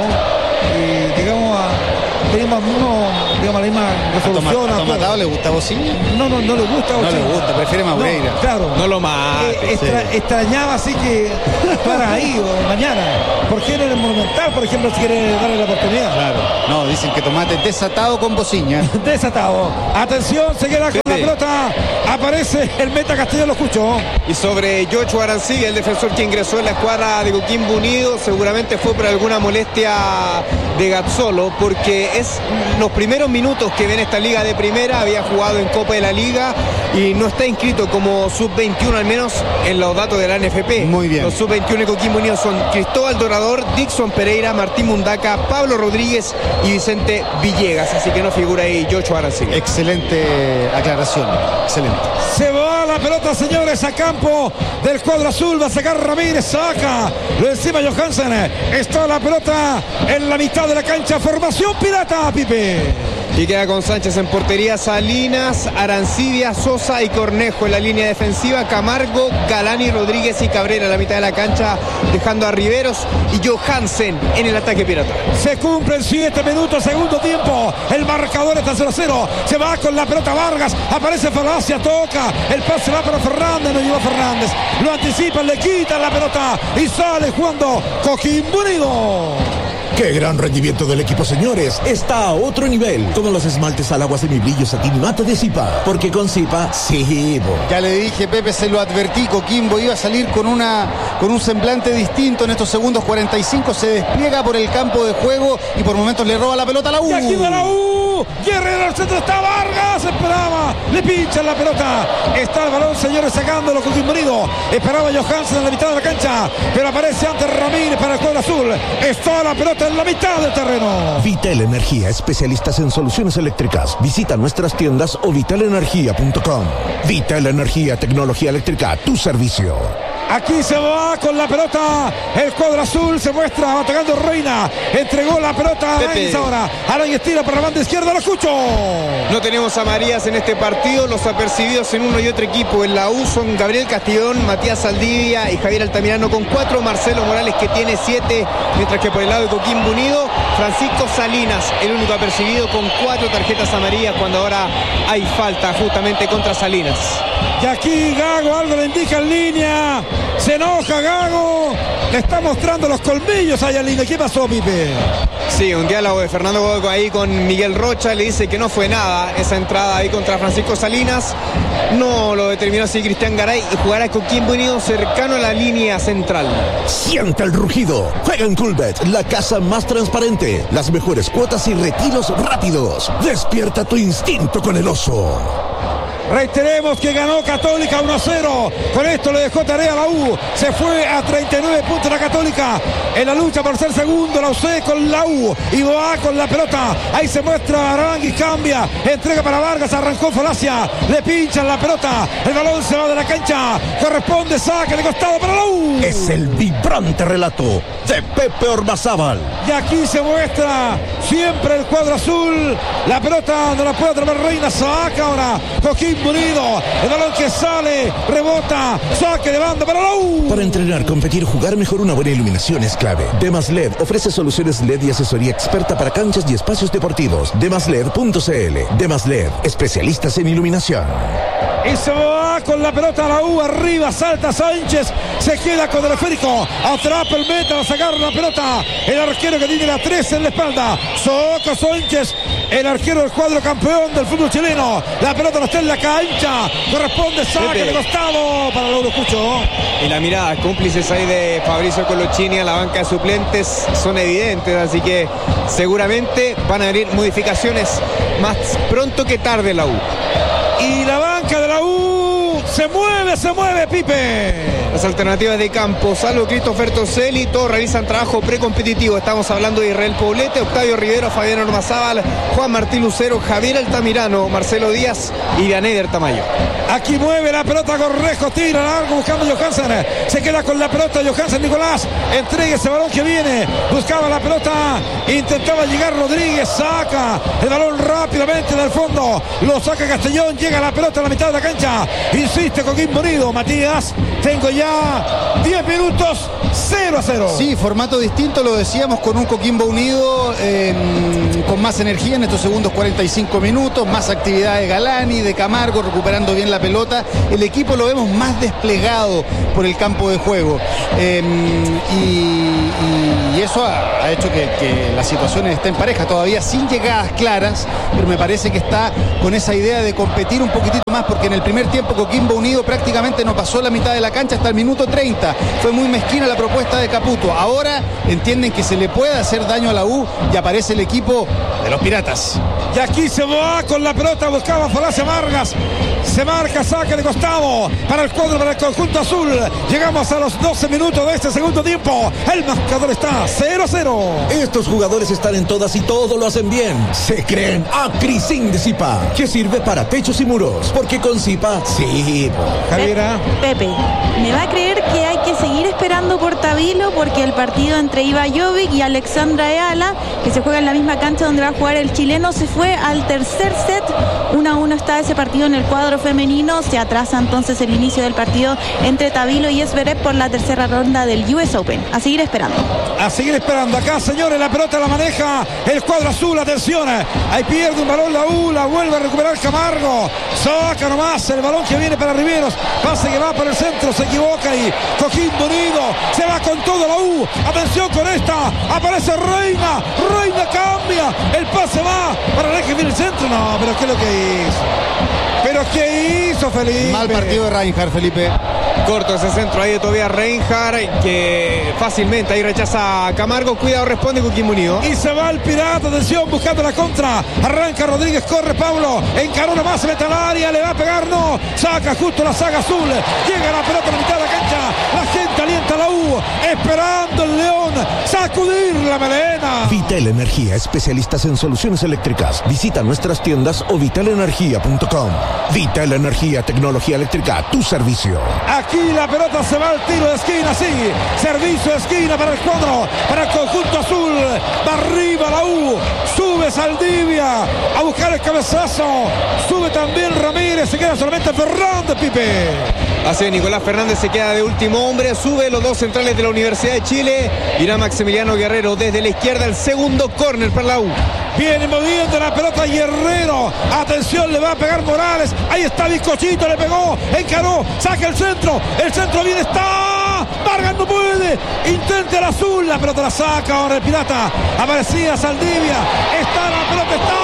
[SPEAKER 1] y digamos a... Tenemos uno, digamos, la misma resolución.
[SPEAKER 3] ¿A Tomatao le gusta Bociña?
[SPEAKER 1] No, no, no le gusta Bociña.
[SPEAKER 3] No le gusta, prefiere Madureira.
[SPEAKER 1] No, claro.
[SPEAKER 2] No lo mate.
[SPEAKER 1] Eh, extra, sí. Extrañaba así que para ahí o mañana. ¿Por qué no en el Monumental, por ejemplo, si quiere darle la oportunidad?
[SPEAKER 3] Claro. No, dicen que Tomate desatado con Bociña.
[SPEAKER 1] Desatado. Atención, se queda con sí. la pelota. Aparece el meta Castillo, lo escucho.
[SPEAKER 2] Y sobre Joshua Arancibia, el defensor que ingresó en la escuadra de Coquimbo Unido, seguramente fue por alguna molestia de Gazzolo, porque es los primeros minutos que ve en esta liga de primera. Había jugado en Copa de la Liga y no está inscrito como sub veintiuno, al menos en los datos de la N F P.
[SPEAKER 3] Muy bien.
[SPEAKER 2] Los sub veintiuno de Coquimbo Unido son Cristóbal Dorador, Dixon Pereira, Martín Mundaca, Pablo Rodríguez y Vicente Villegas, así que no figura ahí Joshua Arancibia.
[SPEAKER 3] Excelente aclaración, excelente.
[SPEAKER 1] Se va la pelota, señores, a campo del cuadro azul. Va a sacar Ramírez, saca lo encima Johansen. Está la pelota en la mitad de la cancha. Formación pirata, Pipe.
[SPEAKER 2] Y queda con Sánchez en portería, Salinas, Arancibia, Sosa y Cornejo en la línea defensiva, Camargo, Galani, Rodríguez y Cabrera en la mitad de la cancha, dejando a Riveros y Johansen en el ataque pirata.
[SPEAKER 1] Se cumplen siete minutos, segundo tiempo, el marcador está cero a cero, se va con la pelota Vargas, aparece Falacia, toca, el pase va para Fernández, no lleva Fernández, lo anticipan, le quitan la pelota y sale jugando Coquimbo Unido.
[SPEAKER 6] ¡Qué gran rendimiento del equipo, señores! Está a otro nivel, como los esmaltes al agua semibrillo satín mate de Zipa. Porque con Zipa, sí, bo.
[SPEAKER 3] Ya le dije, Pepe, se lo advertí, Coquimbo iba a salir con una con un semblante distinto en estos segundos cuarenta y cinco. Se despliega por el campo de juego y por momentos le roba la pelota a la U.
[SPEAKER 1] Y aquí va la U. Guerrero al centro, está Vargas, esperaba, le pinchan la pelota. Está el balón, señores, sacándolo Coquimbo Unido. Esperaba Johansen en la mitad de la cancha, pero aparece antes Ramírez para el cuadro azul. Está la pelota en la mitad del terreno.
[SPEAKER 6] Vital Energía, especialistas en soluciones eléctricas. Visita nuestras tiendas o vital energía punto com. Vital Energía, tecnología eléctrica a tu servicio.
[SPEAKER 1] Aquí se va con la pelota el cuadro azul, se muestra atacando Reina, entregó la pelota a Arangues ahora, Arangues tira por la banda izquierda, lo escucho.
[SPEAKER 2] No tenemos a Marías en este partido, los apercibidos en uno y otro equipo en la U son Gabriel Castillón, Matías Saldivia y Javier Altamirano con cuatro, Marcelo Morales que tiene siete, mientras que por el lado de Coquimbo Unido, Francisco Salinas, el único apercibido con cuatro tarjetas amarillas cuando ahora hay falta justamente contra Salinas.
[SPEAKER 1] Y aquí Gago algo le indica en línea. Se enoja Gago. Le está mostrando los colmillos allá en línea. ¿Qué pasó, Pipe?
[SPEAKER 2] Sí, un diálogo de Fernando Godoy ahí con Miguel Rocha. Le dice que no fue nada esa entrada ahí contra Francisco Salinas. No lo determinó así Cristian Garay y jugará con Coquimbo Unido cercano a la línea central.
[SPEAKER 6] Siente el rugido. Juega en Coolbet, la casa más transparente. Las mejores cuotas y retiros rápidos. Despierta tu instinto con el oso.
[SPEAKER 1] Reiteremos que ganó Católica uno a cero. Con esto le dejó tarea a la U. Se fue a treinta y nueve puntos la Católica en la lucha por ser segundo. La U C con la U. Y va con la pelota. Ahí se muestra Aranguis, cambia. Entrega para Vargas. Arrancó Falacia. Le pinchan la pelota. El balón se va de la cancha. Corresponde saque de costado para la U.
[SPEAKER 6] Es el vibrante relato de Pepe Ormazábal.
[SPEAKER 1] Y aquí se muestra siempre el cuadro azul. La pelota no la puede atrapar Reina. Saca ahora Coquimbo Unido, el balón que sale, rebota, saque de banda para la U.
[SPEAKER 6] Para entrenar, competir, jugar mejor, una buena iluminación es clave. Demas L E D ofrece soluciones L E D y asesoría experta para canchas y espacios deportivos. demas led punto c l. Demas L E D, especialistas en iluminación.
[SPEAKER 1] Y se va con la pelota a la U, arriba, salta Sánchez, se queda con el esférico, atrapa el meta, a sacar la pelota, el arquero que tiene la tres en la espalda, Soca Sánchez, el arquero del cuadro campeón del fútbol chileno. La pelota no está en la cancha. Corresponde saque de costado para Lauro Cucho.
[SPEAKER 2] Y la mirada, cómplices ahí de Fabricio Colochini a la banca de suplentes son evidentes, así que seguramente van a venir modificaciones más pronto que tarde en la U.
[SPEAKER 1] Y la banca de la U se mueve, se mueve, Pipe.
[SPEAKER 2] Las alternativas de campo, salvo Christopher Toselli, todos realizan trabajo precompetitivo. Estamos hablando de Israel Poblete, Octavio Rivero, Fabián Ormazábal, Juan Martín Lucero, Javier Altamirano, Marcelo Díaz y Vianey Tamayo.
[SPEAKER 1] Aquí mueve la pelota Correjo, tira largo buscando a Johansen. Se queda con la pelota Johansen Nicolás. Entrega ese balón que viene. Buscaba la pelota. Intentaba llegar Rodríguez. Saca el balón rápidamente del fondo. Lo saca Castellón. Llega la pelota a la mitad de la cancha. Insiste Coquimbo Unido. Matías, tengo ya diez minutos. cero a cero.
[SPEAKER 3] Sí, formato distinto, lo decíamos, con un Coquimbo Unido eh, con más energía en estos segundos cuarenta y cinco minutos, más actividad de Galani, de Camargo, recuperando bien la pelota. El equipo lo vemos más desplegado por el campo de juego. Eh, y, y eso ha, ha hecho que, que las situaciones estén parejas, todavía sin llegadas claras, pero me parece que está con esa idea de competir un poquitito más, porque en el primer tiempo Coquimbo Unido prácticamente no pasó la mitad de la cancha hasta el minuto treinta. Fue muy mezquina la propuesta de Caputo. Ahora entienden que se le puede hacer daño a la U y aparece el equipo de los Piratas.
[SPEAKER 1] Y aquí se va con la pelota, buscaba Falacia Vargas. Se marca, saque de costado para el cuadro, para el conjunto azul. Llegamos a los doce minutos de este segundo tiempo. El marcador está cero a cero.
[SPEAKER 6] Estos jugadores están en todas y todo lo hacen bien. Se creen Acrisin de Zipa, que sirve para techos y muros. Porque con Zipa, sí.
[SPEAKER 1] Javiera.
[SPEAKER 4] Pepe, me va a creer que hay que seguir esperando por Tabilo, porque el partido entre Iva Jovic y Alexandra Eala, que se juega en la misma cancha donde va a jugar el chileno, se fue al tercer set. uno a uno está ese partido en el cuadro femenino. Se atrasa entonces el inicio del partido entre Tabilo y Zverev por la tercera ronda del U S Open. A seguir esperando.
[SPEAKER 1] A seguir esperando. Acá, señores, la pelota la maneja el cuadro azul. Atención, ahí pierde un balón la U, la vuelve a recuperar Camargo. Saca nomás el balón que viene para Riveros. Pase que va para el centro, se equivoca y Coquimbo Unido se va con todo la U. Atención con esta, aparece Reina. Reina cambia, el pase va para el eje, viene el centro. No, pero ¿qué es lo que hizo? ¿Pero qué hizo, Felipe?
[SPEAKER 3] Mal partido de Reinhardt, Felipe.
[SPEAKER 2] Corto ese centro ahí de todavía Reinhardt, que fácilmente ahí rechaza a Camargo. Cuidado, responde Coquimbo Unido.
[SPEAKER 1] Y se va el Pirata, atención, buscando la contra. Arranca Rodríguez, corre Pablo. Encaró nomás, se mete al área, le va a pegar, no. Saca justo la saga azul. Llega la pelota a la mitad de la cancha. La gente alienta a la U, esperando el León sacudir la melena.
[SPEAKER 6] Vital Energía, especialistas en soluciones eléctricas. Visita nuestras tiendas o vital energía punto com. Vital Energía, tecnología eléctrica a tu servicio.
[SPEAKER 1] Aquí la pelota se va al tiro de esquina, sí. Servicio de esquina para el cuadro, para el conjunto azul. Va arriba la U. Sube Saldivia a buscar el cabezazo. Sube también Ramírez. Se queda solamente Fernández, Pipe.
[SPEAKER 2] Así Nicolás Fernández se queda de último hombre. Sube los dos centrales de la Universidad de Chile. Irá Maximiliano Guerrero desde la izquierda, el segundo córner para la U.
[SPEAKER 1] Viene moviendo la pelota Guerrero. Atención, le va a pegar Morales. Ahí está Bizcochito, le pegó. Encaró, saca el centro. El centro bien está. Vargas no puede. Intenta el azul. La pelota la saca ahora el Pirata. Aparecía Saldivia. Está la pelota, está.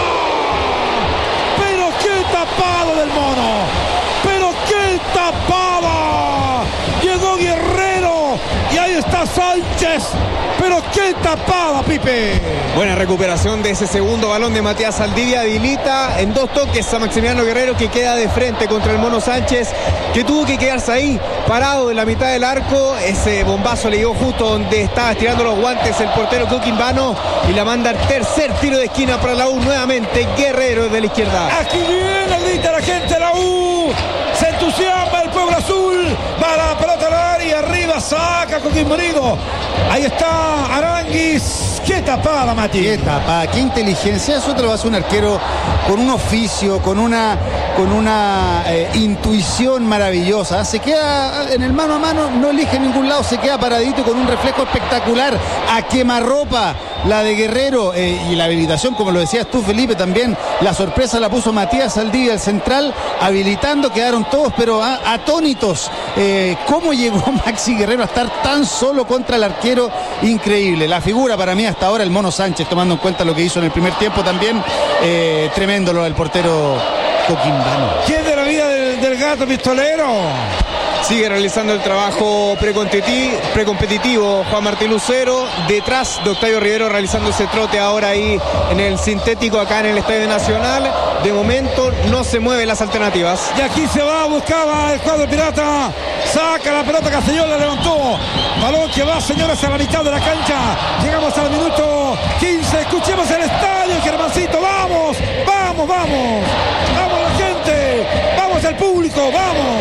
[SPEAKER 1] Pero qué tapado del mono. Pero qué tapada. Llegó Guerrero. Y ahí está Sánchez. Pero qué tapada, Pipe.
[SPEAKER 2] Buena recuperación de ese segundo balón de Matías Saldivia. Habilita en dos toques a Maximiliano Guerrero, que queda de frente contra el Mono Sánchez, que tuvo que quedarse ahí parado en la mitad del arco. Ese bombazo le llegó justo donde estaba estirando los guantes el portero coquimbano y la manda al tercer tiro de esquina para la U. Nuevamente Guerrero de la izquierda.
[SPEAKER 1] Aquí viene, grita la gente de la U. Se entusiasma el pueblo azul. Va la pelota al área, arriba saca Coquimbo Unido. Ahí está Aranguis. Qué tapada, Mati.
[SPEAKER 3] Qué tapada, qué inteligencia. Eso te lo hace un arquero con un oficio, con una con una eh, intuición maravillosa. Se queda en el mano a mano, no elige ningún lado, se queda paradito con un reflejo espectacular a quemarropa. La de Guerrero eh, y la habilitación, como lo decías tú, Felipe, también la sorpresa la puso Matías Saldivia, el central, habilitando, quedaron todos pero a, atónitos. Eh, ¿Cómo llegó Maxi Guerrero a estar tan solo contra el arquero? Increíble. La figura para mí hasta ahora el Mono Sánchez, tomando en cuenta lo que hizo en el primer tiempo también, eh, tremendo lo del portero coquimbano.
[SPEAKER 1] ¿Quién de la vida del, del gato pistolero?
[SPEAKER 2] Sigue realizando el trabajo precompetitivo Juan Martín Lucero, detrás de Octavio Rivero realizando ese trote ahora ahí en el sintético acá en el Estadio Nacional. De momento no se mueven las alternativas.
[SPEAKER 1] Y aquí se va, buscaba el cuadro pirata, saca la pelota, Castellón la levantó, balón que va, señores, a la mitad de la cancha, llegamos al minuto quince, escuchemos el estadio, Germancito, vamos, vamos, vamos, vamos la gente, vamos el público, vamos.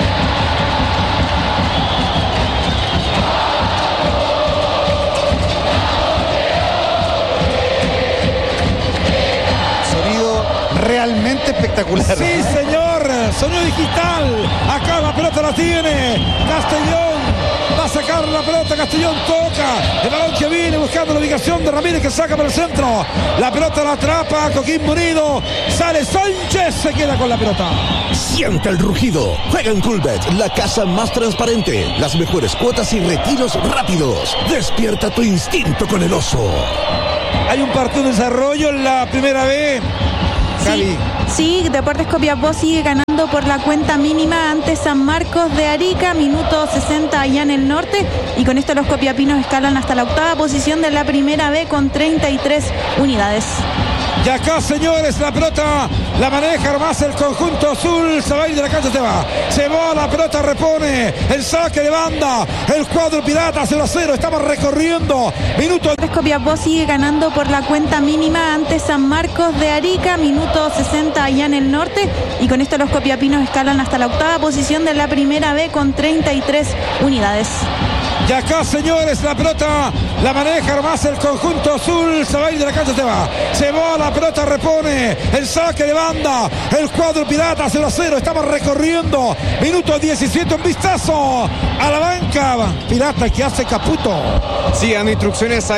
[SPEAKER 3] Realmente espectacular.
[SPEAKER 1] Sí, señor, sonido digital. Acá la pelota la tiene Castellón, va a sacar la pelota, Castellón toca el balón que viene buscando la ubicación de Ramírez, que saca por el centro, la pelota la atrapa Coquimbo Unido, sale Sánchez, se queda con la pelota.
[SPEAKER 6] Siente el rugido, juega en Coolbet, la casa más transparente, las mejores cuotas y retiros rápidos. Despierta tu instinto con el oso.
[SPEAKER 1] Hay un partido de desarrollo en la primera vez.
[SPEAKER 4] Sí, sí, Deportes Copiapó sigue ganando por la cuenta mínima ante San Marcos de Arica, minuto sesenta allá en el norte, y con esto los copiapinos escalan hasta la octava posición de la primera B con treinta y tres unidades.
[SPEAKER 1] Y acá, señores, la pelota la maneja más el conjunto azul, se va a ir de la cancha, se va, se va, la pelota repone, el saque de banda, el cuadro pirata, cero a cero, estamos recorriendo, minuto.
[SPEAKER 4] Copiapó sigue ganando por la cuenta mínima ante San Marcos de Arica, minuto sesenta allá en el norte, y con esto los copiapinos escalan hasta la octava posición de la primera B con treinta y tres unidades.
[SPEAKER 1] Y acá, señores, la pelota la maneja más el conjunto azul, se va a ir de la cancha, se va, se va, la pelota repone, el saque de banda, el cuadro pirata, cero a cero, estamos recorriendo, minuto diecisiete, un vistazo a la banca pirata que hace Caputo.
[SPEAKER 2] Sí, dando instrucciones a